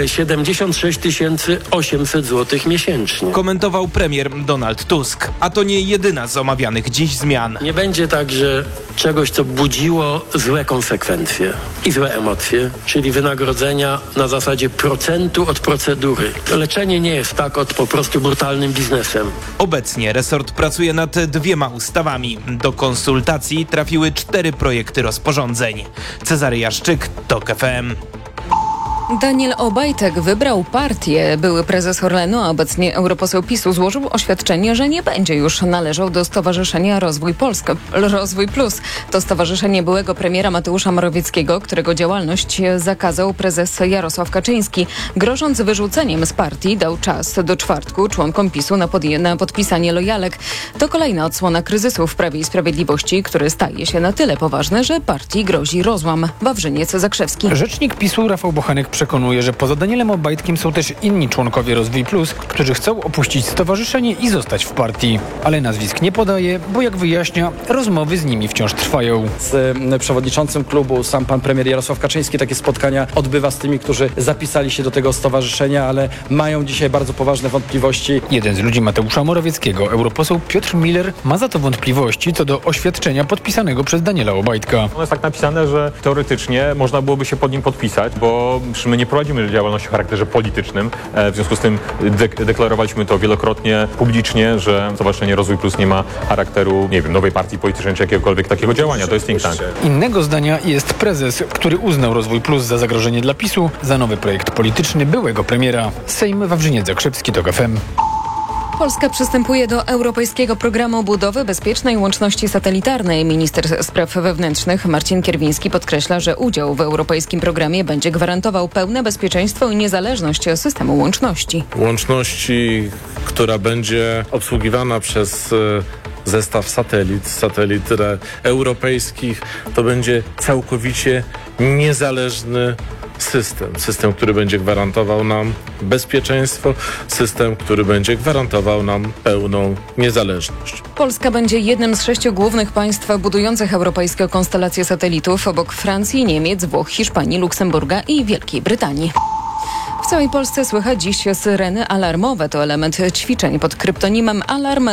[SPEAKER 4] 76 800 zł miesięcznie.
[SPEAKER 3] Komentował premier Donald Tusk. A to nie jedyna z omawianych dziś zmian.
[SPEAKER 4] Nie będzie także czegoś, co budziło złe konsekwencje i złe emocje, czyli wynagrodzenia na zasadzie procentu od procedury. Leczenie nie jest tak od po prostu brutalnym biznesem.
[SPEAKER 3] Obecnie resort pracuje nad 2 ustawami. Do konsultacji trafiły 4 projekty rozporządzeń. Cezary Jaszczyk, TOK FM.
[SPEAKER 15] Daniel Obajtek wybrał partię. Były prezes Orlenu, a obecnie europoseł PiS-u złożył oświadczenie, że nie będzie już należał do Stowarzyszenia Rozwój Plus. To stowarzyszenie byłego premiera Mateusza Morawieckiego, którego działalność zakazał prezes Jarosław Kaczyński. Grożąc wyrzuceniem z partii, dał czas do czwartku członkom PiS-u na podpisanie lojalek. To kolejna odsłona kryzysu w Prawie i Sprawiedliwości, który staje się na tyle poważny, że partii grozi rozłam. Wawrzyniec Zakrzewski.
[SPEAKER 5] Rzecznik PiS-u Rafał Bochenek przekonuje, że poza Danielem Obajtkiem są też inni członkowie Rozwój Plus, którzy chcą opuścić stowarzyszenie i zostać w partii. Ale nazwisk nie podaje, bo jak wyjaśnia, rozmowy z nimi wciąż trwają.
[SPEAKER 6] Z przewodniczącym klubu sam pan premier Jarosław Kaczyński takie spotkania odbywa z tymi, którzy zapisali się do tego stowarzyszenia, ale mają dzisiaj bardzo poważne wątpliwości.
[SPEAKER 5] Jeden z ludzi Mateusza Morawieckiego, europoseł Piotr Miller, ma za to wątpliwości co do oświadczenia podpisanego przez Daniela Obajtka.
[SPEAKER 7] Ono jest tak napisane, że teoretycznie można byłoby się pod nim podpisać, bo my nie prowadzimy działalności o charakterze politycznym. W związku z tym deklarowaliśmy to wielokrotnie publicznie, że Stowarzyszenie Rozwój Plus nie ma charakteru, nie wiem, nowej partii politycznej czy jakiegokolwiek takiego działania. To jest think tank.
[SPEAKER 5] Innego zdania jest prezes, który uznał Rozwój Plus za zagrożenie dla PiS-u, za nowy projekt polityczny byłego premiera. Sejm Wawrzyniec Zakrzewski, TOK FM.
[SPEAKER 15] Polska przystępuje do Europejskiego Programu Budowy Bezpiecznej Łączności Satelitarnej. Minister Spraw Wewnętrznych Marcin Kierwiński podkreśla, że udział w europejskim programie będzie gwarantował pełne bezpieczeństwo i niezależność systemu łączności.
[SPEAKER 9] Łączności, która będzie obsługiwana przez zestaw satelit europejskich, to będzie całkowicie niezależny system, który będzie gwarantował nam bezpieczeństwo, system, który będzie gwarantował nam pełną niezależność.
[SPEAKER 15] Polska będzie jednym z 6 głównych państw budujących europejskie konstelacje satelitów obok Francji, Niemiec, Włoch, Hiszpanii, Luksemburga i Wielkiej Brytanii. W całej Polsce słychać dziś syreny alarmowe. To element ćwiczeń pod kryptonimem Alarm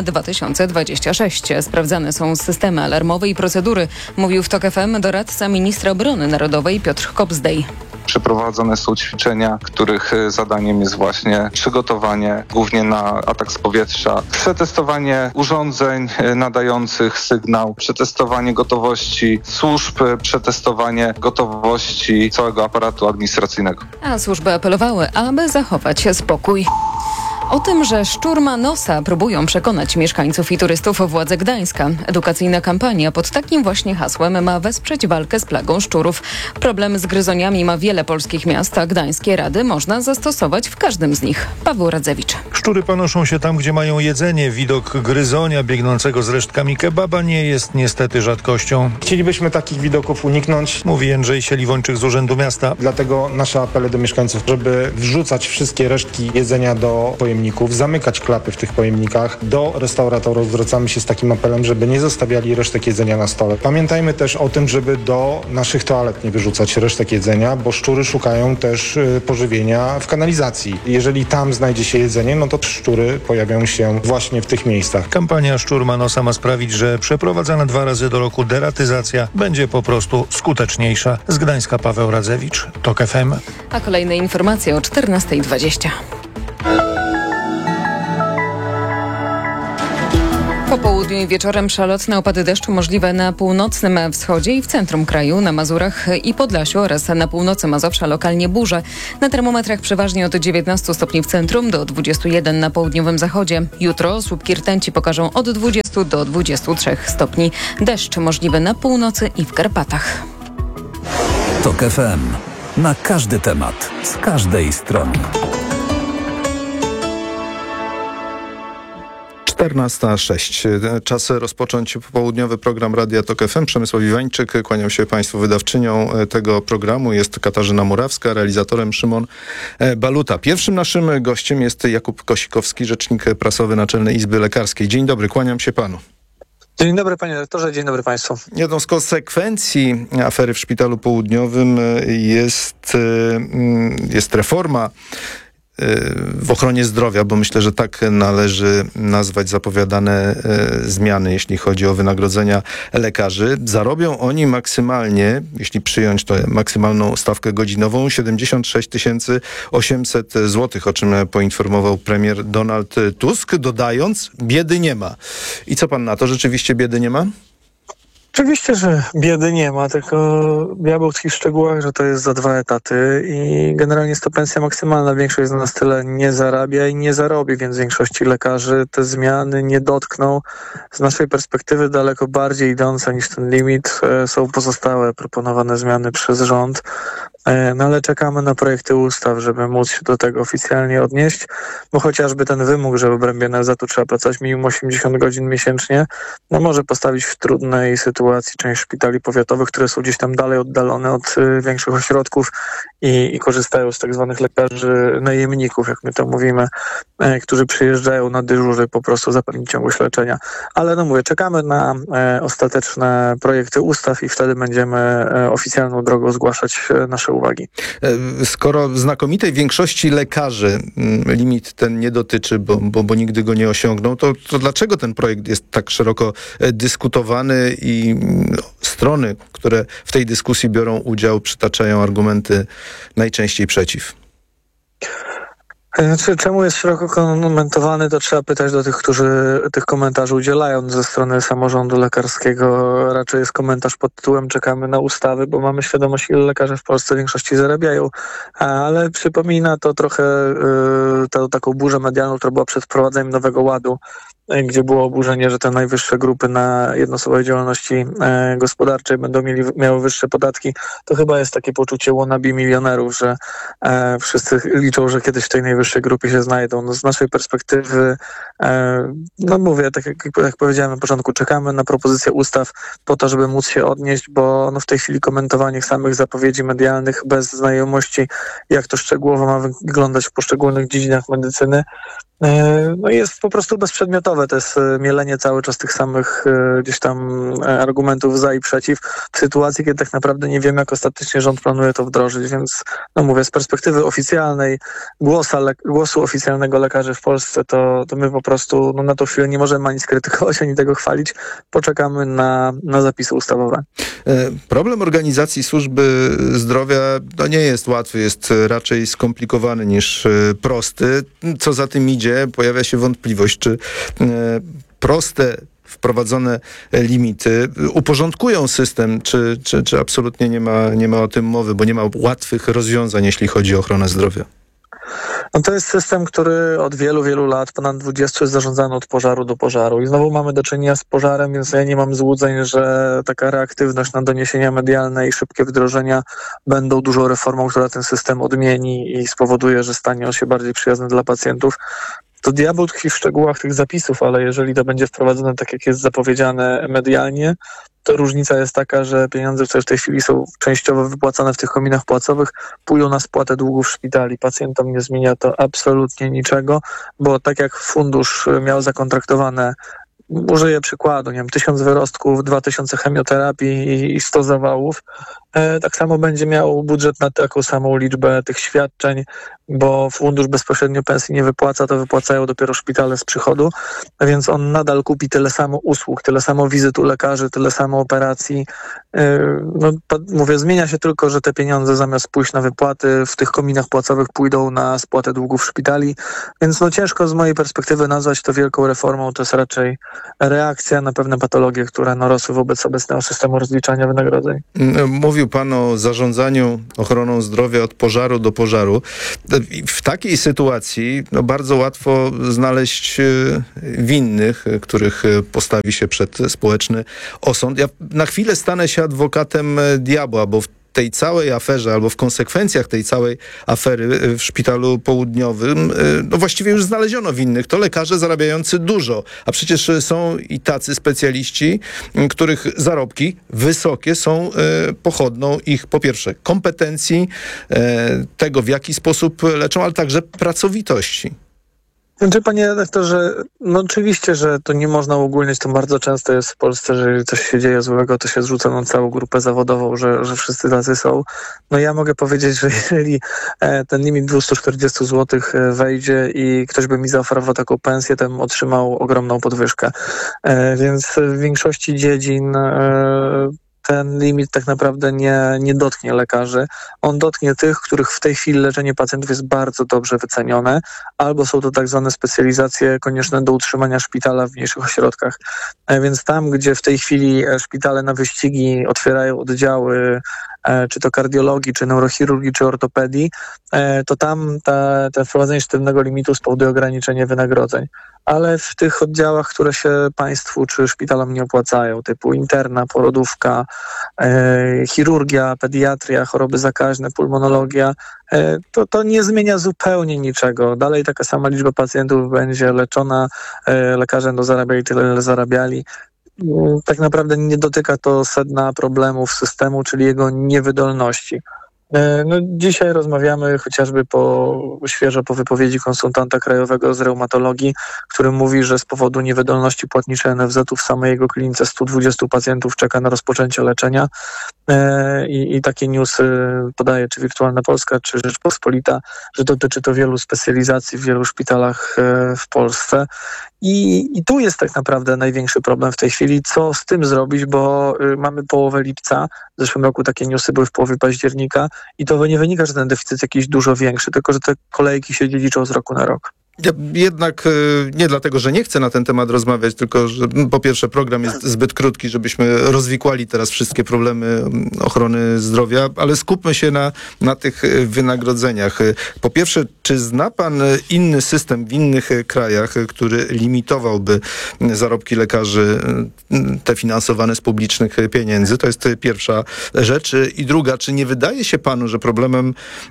[SPEAKER 15] 2026. Sprawdzane są systemy alarmowe i procedury, mówił w TOK FM doradca ministra obrony narodowej Piotr Kopsdej.
[SPEAKER 11] Przeprowadzone są ćwiczenia, których zadaniem jest właśnie przygotowanie głównie na atak z powietrza, przetestowanie urządzeń nadających sygnał, przetestowanie gotowości służb, przetestowanie gotowości całego aparatu administracyjnego.
[SPEAKER 15] A służby apelowały, aby zachować spokój. O tym, że szczur ma nosa, próbują przekonać mieszkańców i turystów władze Gdańska. Edukacyjna kampania pod takim właśnie hasłem ma wesprzeć walkę z plagą szczurów. Problem z gryzoniami ma wiele polskich miast, a gdańskie rady można zastosować w każdym z nich. Paweł Radzewicz.
[SPEAKER 2] Szczury panoszą się tam, gdzie mają jedzenie. Widok gryzonia biegnącego z resztkami kebaba nie jest niestety rzadkością.
[SPEAKER 12] Chcielibyśmy takich widoków uniknąć.
[SPEAKER 2] Mówi Jędrzej Sieliwończyk z Urzędu Miasta.
[SPEAKER 12] Dlatego nasze apele do mieszkańców, żeby wrzucać wszystkie resztki jedzenia do pojemników, zamykać klapy w tych pojemnikach. Do restauratorów zwracamy się z takim apelem, żeby nie zostawiali resztek jedzenia na stole. Pamiętajmy też o tym, żeby do naszych toalet nie wyrzucać resztek jedzenia, bo szczury szukają też pożywienia w kanalizacji. Jeżeli tam znajdzie się jedzenie, no to szczury pojawią się właśnie w tych miejscach.
[SPEAKER 2] Kampania Szczur ma nosa ma sprawić, że przeprowadzana 2 razy do roku deratyzacja będzie po prostu skuteczniejsza. Z Gdańska Paweł Radzewicz, TOK FM.
[SPEAKER 15] A kolejne informacje o 14:20. Po południu i wieczorem przelotne opady deszczu możliwe na północnym wschodzie i w centrum kraju, na Mazurach i Podlasiu oraz na północy Mazowsza lokalnie burze. Na termometrach przeważnie od 19 stopni w centrum do 21 na południowym zachodzie. Jutro słupki rtęci pokażą od 20 do 23 stopni. Deszcz możliwy na północy i w Karpatach.
[SPEAKER 10] TOK FM. Na każdy temat, z każdej strony.
[SPEAKER 13] 14:06. Czas rozpocząć popołudniowy program Radia TOK FM. Przemysław Iwańczyk, kłaniam się Państwu. Wydawczynią tego programu jest Katarzyna Murawska, realizatorem Szymon Baluta. Pierwszym naszym gościem jest Jakub Kosikowski, rzecznik prasowy Naczelnej Izby Lekarskiej. Dzień dobry, kłaniam się Panu.
[SPEAKER 14] Dzień dobry panie redaktorze, dzień dobry państwu.
[SPEAKER 13] Jedną z konsekwencji afery w Szpitalu Południowym jest reforma w ochronie zdrowia, bo myślę, że tak należy nazwać zapowiadane zmiany, jeśli chodzi o wynagrodzenia lekarzy. Zarobią oni maksymalnie, jeśli przyjąć tę maksymalną stawkę godzinową, 76 800 zł, o czym poinformował premier Donald Tusk, dodając, biedy nie ma. I co pan na to? Rzeczywiście biedy nie ma?
[SPEAKER 14] Oczywiście, że biedy nie ma, tylko diabeł tkwi w szczegółach, że to jest za 2 etaty i generalnie jest to pensja maksymalna. Większość z nas tyle nie zarabia i nie zarobi, więc większości lekarzy te zmiany nie dotkną. Z naszej perspektywy daleko bardziej idące niż ten limit są pozostałe proponowane zmiany przez rząd. No ale czekamy na projekty ustaw, żeby móc się do tego oficjalnie odnieść, bo chociażby ten wymóg, że w obrębie NFZ-u trzeba pracować minimum 80 godzin miesięcznie, no może postawić w trudnej sytuacji część szpitali powiatowych, które są gdzieś tam dalej oddalone od większych ośrodków i korzystają z tak zwanych lekarzy najemników, jak my to mówimy, którzy przyjeżdżają na dyżury po prostu zapewnić ciągłość leczenia. Ale no mówię, czekamy na ostateczne projekty ustaw i wtedy będziemy oficjalną drogą zgłaszać nasze uwagi.
[SPEAKER 13] Skoro znakomitej większości lekarzy limit ten nie dotyczy, bo nigdy go nie osiągną, to dlaczego ten projekt jest tak szeroko dyskutowany i strony, które w tej dyskusji biorą udział, przytaczają argumenty najczęściej przeciw?
[SPEAKER 14] Znaczy, czemu jest szeroko komentowany, to trzeba pytać do tych, którzy tych komentarzy udzielają ze strony samorządu lekarskiego. Raczej jest komentarz pod tytułem czekamy na ustawy, bo mamy świadomość, ile lekarze w Polsce w większości zarabiają. Ale przypomina to trochę taką burzę medialną, która była przed wprowadzeniem Nowego Ładu, gdzie było oburzenie, że te najwyższe grupy na jednoosobowej działalności gospodarczej będą miały wyższe podatki. To chyba jest takie poczucie wannabe milionerów, że wszyscy liczą, że kiedyś w tej najwyższej grupie się znajdą. No, z naszej perspektywy, no mówię, tak jak powiedziałem na początku, czekamy na propozycję ustaw po to, żeby móc się odnieść, bo no w tej chwili komentowanie samych zapowiedzi medialnych bez znajomości, jak to szczegółowo ma wyglądać w poszczególnych dziedzinach medycyny, no jest po prostu bezprzedmiotowe. To jest mielenie cały czas tych samych gdzieś tam argumentów za i przeciw w sytuacji, kiedy tak naprawdę nie wiemy, jak ostatecznie rząd planuje to wdrożyć, więc no mówię, z perspektywy oficjalnej głosu oficjalnego lekarzy w Polsce, to my po prostu no, na tą chwilę nie możemy ani skrytykować, ani tego chwalić. Poczekamy na zapisy ustawowe.
[SPEAKER 13] Problem organizacji służby zdrowia to nie jest łatwy, jest raczej skomplikowany niż prosty. Co za tym idzie, pojawia się wątpliwość, czy proste wprowadzone limity uporządkują system, czy absolutnie nie ma o tym mowy, bo nie ma łatwych rozwiązań, jeśli chodzi o ochronę zdrowia.
[SPEAKER 14] No to jest system, który od wielu, wielu lat, ponad 20, jest zarządzany od pożaru do pożaru. I znowu mamy do czynienia z pożarem, więc ja nie mam złudzeń, że taka reaktywność na doniesienia medialne i szybkie wdrożenia będą dużą reformą, która ten system odmieni i spowoduje, że stanie on się bardziej przyjazny dla pacjentów. To diabeł tkwi w szczegółach tych zapisów, ale jeżeli to będzie wprowadzone tak, jak jest zapowiedziane medialnie, to różnica jest taka, że pieniądze, które w tej chwili są częściowo wypłacane w tych kominach płacowych, pójdą na spłatę długów szpitali. Pacjentom nie zmienia to absolutnie niczego, bo tak jak fundusz miał zakontraktowane, użyję przykładu, 1000 wyrostków, 2000 chemioterapii i 100 zawałów, tak samo będzie miał budżet na taką samą liczbę tych świadczeń, bo fundusz bezpośrednio pensji nie wypłaca, to wypłacają dopiero szpitale z przychodu, więc on nadal kupi tyle samo usług, tyle samo wizyt u lekarzy, tyle samo operacji. Mówię, zmienia się tylko, że te pieniądze zamiast pójść na wypłaty w tych kominach płacowych pójdą na spłatę długów szpitali, więc ciężko z mojej perspektywy nazwać to wielką reformą, to jest raczej reakcja na pewne patologie, które rosły wobec obecnego systemu rozliczania wynagrodzeń.
[SPEAKER 13] Mówił pan o zarządzaniu ochroną zdrowia od pożaru do pożaru. W takiej sytuacji bardzo łatwo znaleźć winnych, których postawi się przed społeczny osąd. Ja na chwilę stanę się adwokatem diabła, bo w tej całej aferze, albo w konsekwencjach tej całej afery w Szpitalu Południowym, właściwie już znaleziono winnych. To lekarze zarabiający dużo, a przecież są i tacy specjaliści, których zarobki wysokie są pochodną ich, po pierwsze, kompetencji, tego, w jaki sposób leczą, ale także pracowitości.
[SPEAKER 14] Panie redaktorze, oczywiście, że to nie można uogólniać, to bardzo często jest w Polsce, że jeżeli coś się dzieje złego, to się zrzuca na całą grupę zawodową, że wszyscy tacy są. Ja mogę powiedzieć, że jeżeli ten limit 240 zł wejdzie i ktoś by mi zaoferował taką pensję, to bym otrzymał ogromną podwyżkę. Więc w większości dziedzin ten limit tak naprawdę nie dotknie lekarzy. On dotknie tych, których w tej chwili leczenie pacjentów jest bardzo dobrze wycenione, albo są to tak zwane specjalizacje konieczne do utrzymania szpitala w mniejszych ośrodkach. Więc tam, gdzie w tej chwili szpitale na wyścigi otwierają oddziały, czy to kardiologii, czy neurochirurgii, czy ortopedii, to tam te wprowadzenie sztywnego limitu spowoduje ograniczenie wynagrodzeń. Ale w tych oddziałach, które się państwu czy szpitalom nie opłacają, typu interna, porodówka, chirurgia, pediatria, choroby zakaźne, pulmonologia, to nie zmienia zupełnie niczego. Dalej taka sama liczba pacjentów będzie leczona, lekarze będą zarabiali tyle, ile zarabiali. Tak naprawdę nie dotyka to sedna problemów systemu, czyli jego niewydolności. Dzisiaj rozmawiamy chociażby świeżo po wypowiedzi konsultanta krajowego z reumatologii, który mówi, że z powodu niewydolności płatniczej NFZ-u w samej jego klinice 120 pacjentów czeka na rozpoczęcie leczenia i takie newsy podaje czy Wirtualna Polska, czy Rzeczpospolita, że dotyczy to wielu specjalizacji w wielu szpitalach w Polsce. I tu jest tak naprawdę największy problem w tej chwili, co z tym zrobić, bo mamy połowę lipca, w zeszłym roku takie newsy były w połowie października i to nie wynika, że ten deficyt jakiś dużo większy, tylko że te kolejki się dziedziczą z roku na rok.
[SPEAKER 13] Ja jednak nie dlatego, że nie chcę na ten temat rozmawiać, tylko że po pierwsze program jest zbyt krótki, żebyśmy rozwikłali teraz wszystkie problemy ochrony zdrowia, ale skupmy się na tych wynagrodzeniach. Po pierwsze, czy zna pan inny system w innych krajach, który limitowałby zarobki lekarzy te finansowane z publicznych pieniędzy? To jest pierwsza rzecz. I druga, czy nie wydaje się panu, że problemem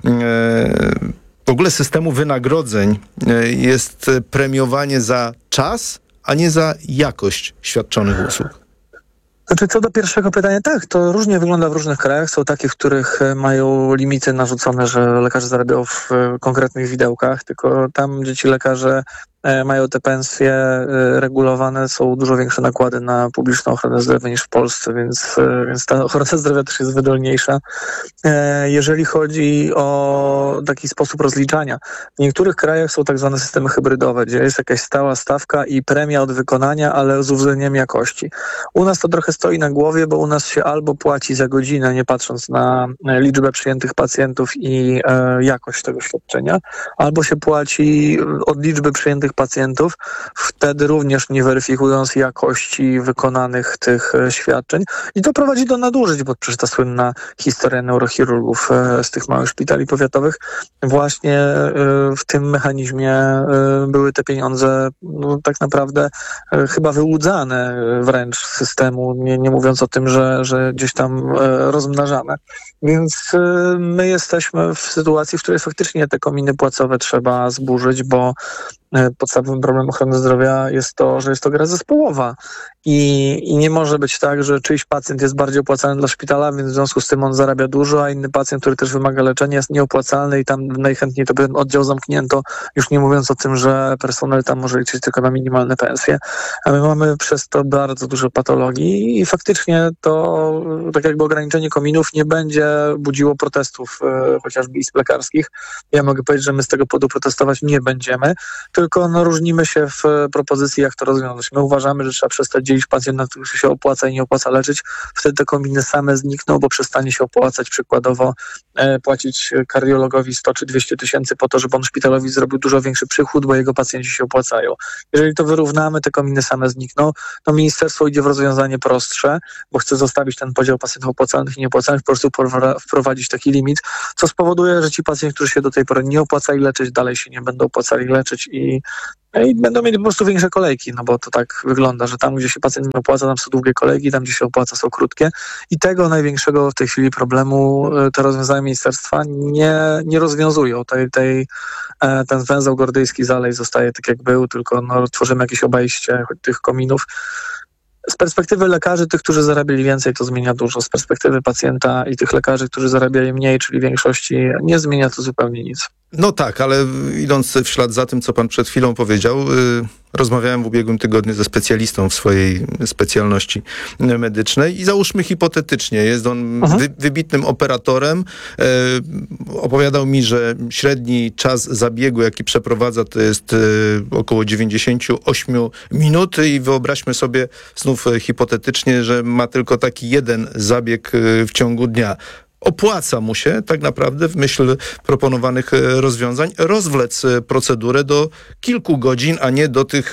[SPEAKER 13] w ogóle systemu wynagrodzeń jest premiowanie za czas, a nie za jakość świadczonych usług?
[SPEAKER 14] Co do pierwszego pytania, tak, to różnie wygląda w różnych krajach. Są takie, w których mają limity narzucone, że lekarze zarabiają w konkretnych widełkach, tylko tam, gdzie ci lekarze mają te pensje regulowane, są dużo większe nakłady na publiczną ochronę zdrowia niż w Polsce, więc ta ochrona zdrowia też jest wydolniejsza. Jeżeli chodzi o taki sposób rozliczania, w niektórych krajach są tak zwane systemy hybrydowe, gdzie jest jakaś stała stawka i premia od wykonania, ale z uwzględnieniem jakości. U nas to trochę stoi na głowie, bo u nas się albo płaci za godzinę, nie patrząc na liczbę przyjętych pacjentów i jakość tego świadczenia, albo się płaci od liczby przyjętych pacjentów, wtedy również nie weryfikując jakości wykonanych tych świadczeń. I to prowadzi do nadużyć, bo przecież ta słynna historia neurochirurgów z tych małych szpitali powiatowych, właśnie w tym mechanizmie były te pieniądze tak naprawdę chyba wyłudzane wręcz z systemu, nie mówiąc o tym, że gdzieś tam rozmnażane. Więc my jesteśmy w sytuacji, w której faktycznie te kominy płacowe trzeba zburzyć, bo podstawowym problemem ochrony zdrowia jest to, że jest to gra zespołowa i nie może być tak, że czyjś pacjent jest bardziej opłacalny dla szpitala, więc w związku z tym on zarabia dużo, a inny pacjent, który też wymaga leczenia, jest nieopłacalny i tam najchętniej to by ten oddział zamknięto, już nie mówiąc o tym, że personel tam może liczyć tylko na minimalne pensje. A my mamy przez to bardzo dużo patologii i faktycznie to tak jakby ograniczenie kominów nie będzie budziło protestów chociażby izb lekarskich. Ja mogę powiedzieć, że my z tego powodu protestować nie będziemy, tylko różnimy się w propozycji, jak to rozwiązać. My uważamy, że trzeba przestać dzielić pacjenta, na których się opłaca i nie opłaca leczyć. Wtedy te kominy same znikną, bo przestanie się opłacać przykładowo płacić kardiologowi 100 czy 200 tysięcy po to, żeby on szpitalowi zrobił dużo większy przychód, bo jego pacjenci się opłacają. Jeżeli to wyrównamy, te kominy same znikną, to ministerstwo idzie w rozwiązanie prostsze, bo chce zostawić ten podział pacjentów opłacalnych i nieopłacalnych, po prostu wprowadzić taki limit, co spowoduje, że ci pacjenci, którzy się do tej pory nie opłacali leczyć, dalej się nie będą opłacali leczyć i będą mieli po prostu większe kolejki, no bo to tak wygląda, że tam, gdzie się pacjent nie opłaca, tam są długie kolejki, tam, gdzie się opłaca, są krótkie i tego największego w tej chwili problemu te rozwiązania ministerstwa nie rozwiązują. Ten węzeł gordyjski dalej zostaje tak, jak był, tylko tworzymy jakieś obejście tych kominów. Z perspektywy lekarzy, tych, którzy zarabiali więcej, to zmienia dużo. Z perspektywy pacjenta i tych lekarzy, którzy zarabiali mniej, czyli większości, nie zmienia to zupełnie nic.
[SPEAKER 13] No tak, ale idąc w ślad za tym, co pan przed chwilą powiedział, rozmawiałem w ubiegłym tygodniu ze specjalistą w swojej specjalności medycznej i załóżmy hipotetycznie, jest on wybitnym operatorem. Opowiadał mi, że średni czas zabiegu, jaki przeprowadza, to jest około 98 minut i wyobraźmy sobie znów hipotetycznie, że ma tylko taki jeden zabieg w ciągu dnia. Opłaca mu się tak naprawdę w myśl proponowanych rozwiązań rozwlec procedurę do kilku godzin, a nie do tych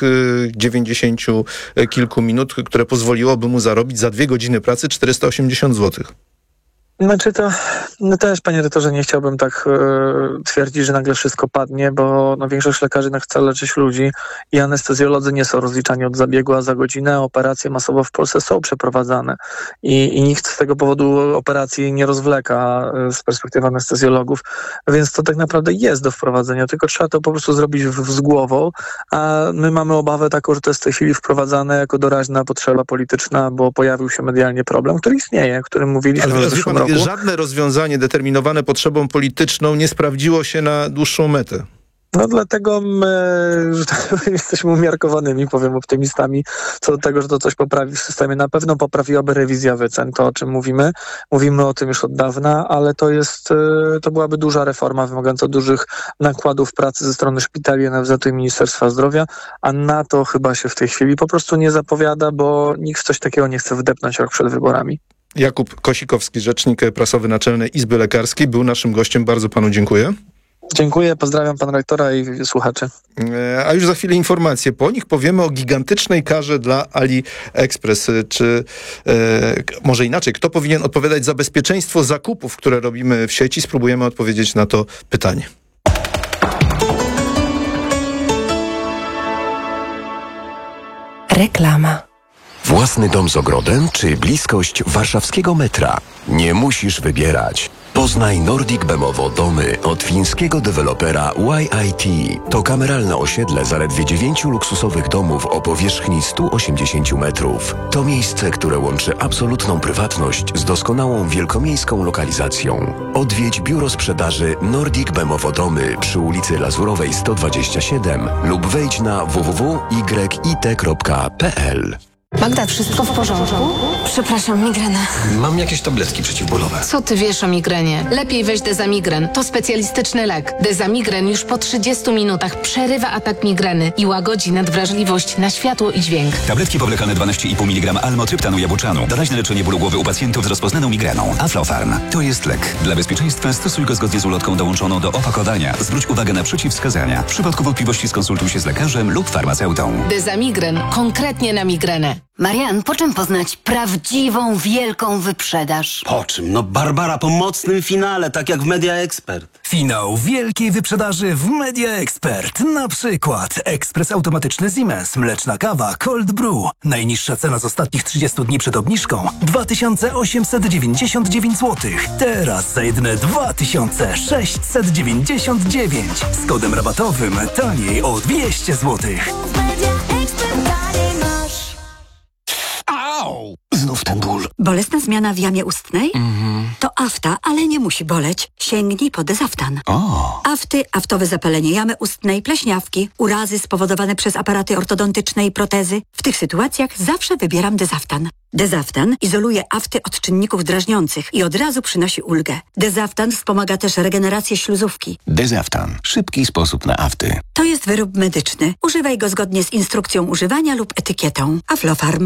[SPEAKER 13] 90 kilku minut, które pozwoliłoby mu zarobić za 2 godziny pracy 480 zł.
[SPEAKER 14] Znaczy to też, panie rektorze, nie chciałbym tak twierdzić, że nagle wszystko padnie, bo większość lekarzy chce leczyć ludzi i anestezjolodzy nie są rozliczani od zabiegu, a za godzinę. Operacje masowo w Polsce są przeprowadzane i nikt z tego powodu operacji nie rozwleka z perspektywy anestezjologów, więc to tak naprawdę jest do wprowadzenia, tylko trzeba to po prostu zrobić z głową, a my mamy obawę taką, że to jest w tej chwili wprowadzane jako doraźna potrzeba polityczna, bo pojawił się medialnie problem, który istnieje, o którym mówiliśmy w zeszłym roku.
[SPEAKER 13] Żadne rozwiązanie determinowane potrzebą polityczną nie sprawdziło się na dłuższą metę.
[SPEAKER 14] No dlatego my jesteśmy umiarkowanymi, powiem, optymistami co do tego, że to coś poprawi w systemie. Na pewno poprawiłaby rewizja wycen, to o czym mówimy. Mówimy o tym już od dawna, ale to byłaby duża reforma wymagająca dużych nakładów pracy ze strony szpitali, NFZ-u i Ministerstwa Zdrowia, a na to chyba się w tej chwili po prostu nie zapowiada, bo nikt w coś takiego nie chce wdepnąć rok przed wyborami.
[SPEAKER 13] Jakub Kosikowski, rzecznik prasowy Naczelnej Izby Lekarskiej, był naszym gościem. Bardzo panu dziękuję.
[SPEAKER 14] Dziękuję, pozdrawiam pana rektora i słuchaczy.
[SPEAKER 13] A już za chwilę informacje. Po nich powiemy o gigantycznej karze dla AliExpress. Czy może inaczej, kto powinien odpowiadać za bezpieczeństwo zakupów, które robimy w sieci? Spróbujemy odpowiedzieć na to pytanie.
[SPEAKER 22] Reklama. Własny dom z ogrodem czy bliskość warszawskiego metra? Nie musisz wybierać. Poznaj Nordic Bemowo domy od fińskiego dewelopera YIT. To kameralne osiedle zaledwie 9 luksusowych domów o powierzchni 180 metrów. To miejsce, które łączy absolutną prywatność z doskonałą wielkomiejską lokalizacją. Odwiedź biuro sprzedaży Nordic Bemowo domy przy ulicy Lazurowej 127 lub wejdź na www.yit.pl.
[SPEAKER 1] Magda, wszystko w porządku?
[SPEAKER 16] Przepraszam, migrena.
[SPEAKER 17] Mam jakieś tabletki przeciwbólowe.
[SPEAKER 1] Co ty wiesz o migrenie? Lepiej weź Dezamigren. To specjalistyczny lek. Dezamigren już po 30 minutach przerywa atak migreny i łagodzi nadwrażliwość na światło i dźwięk.
[SPEAKER 28] Tabletki powlekane 12,5 mg almotryptanu jabłczanu. Doraźne leczenie bólu głowy u pacjentów z rozpoznaną migreną. Aflofarm. To jest lek. Dla bezpieczeństwa stosuj go zgodnie z ulotką dołączoną do opakowania. Zwróć uwagę na przeciwwskazania. W przypadku wątpliwości skonsultuj się z lekarzem lub farmaceutą.
[SPEAKER 1] Dezamigren. Konkretnie na migrenę.
[SPEAKER 29] Marian, po czym poznać prawdziwą, wielką wyprzedaż?
[SPEAKER 30] Po czym? No Barbara, po mocnym finale, tak jak w Media Expert.
[SPEAKER 31] Finał wielkiej wyprzedaży w Media Expert. Na przykład ekspres automatyczny Siemens, mleczna kawa Cold Brew. Najniższa cena z ostatnich 30 dni przed obniżką 2899 zł. Teraz za jedyne 2699. Z kodem rabatowym taniej o 200 zł.
[SPEAKER 8] Au! Znów ten ból.
[SPEAKER 18] Bolesna zmiana w jamie ustnej? To afta, ale nie musi boleć. Sięgnij po Dezaftan. Afty, aftowe zapalenie jamy ustnej, pleśniawki, urazy spowodowane przez aparaty ortodontyczne i protezy. W tych sytuacjach zawsze wybieram Dezaftan. Dezaftan izoluje afty od czynników drażniących i od razu przynosi ulgę. Dezaftan wspomaga też regenerację śluzówki.
[SPEAKER 8] Dezaftan. Szybki sposób na afty.
[SPEAKER 18] To jest wyrób medyczny. Używaj go zgodnie z instrukcją używania lub etykietą. Aflofarm.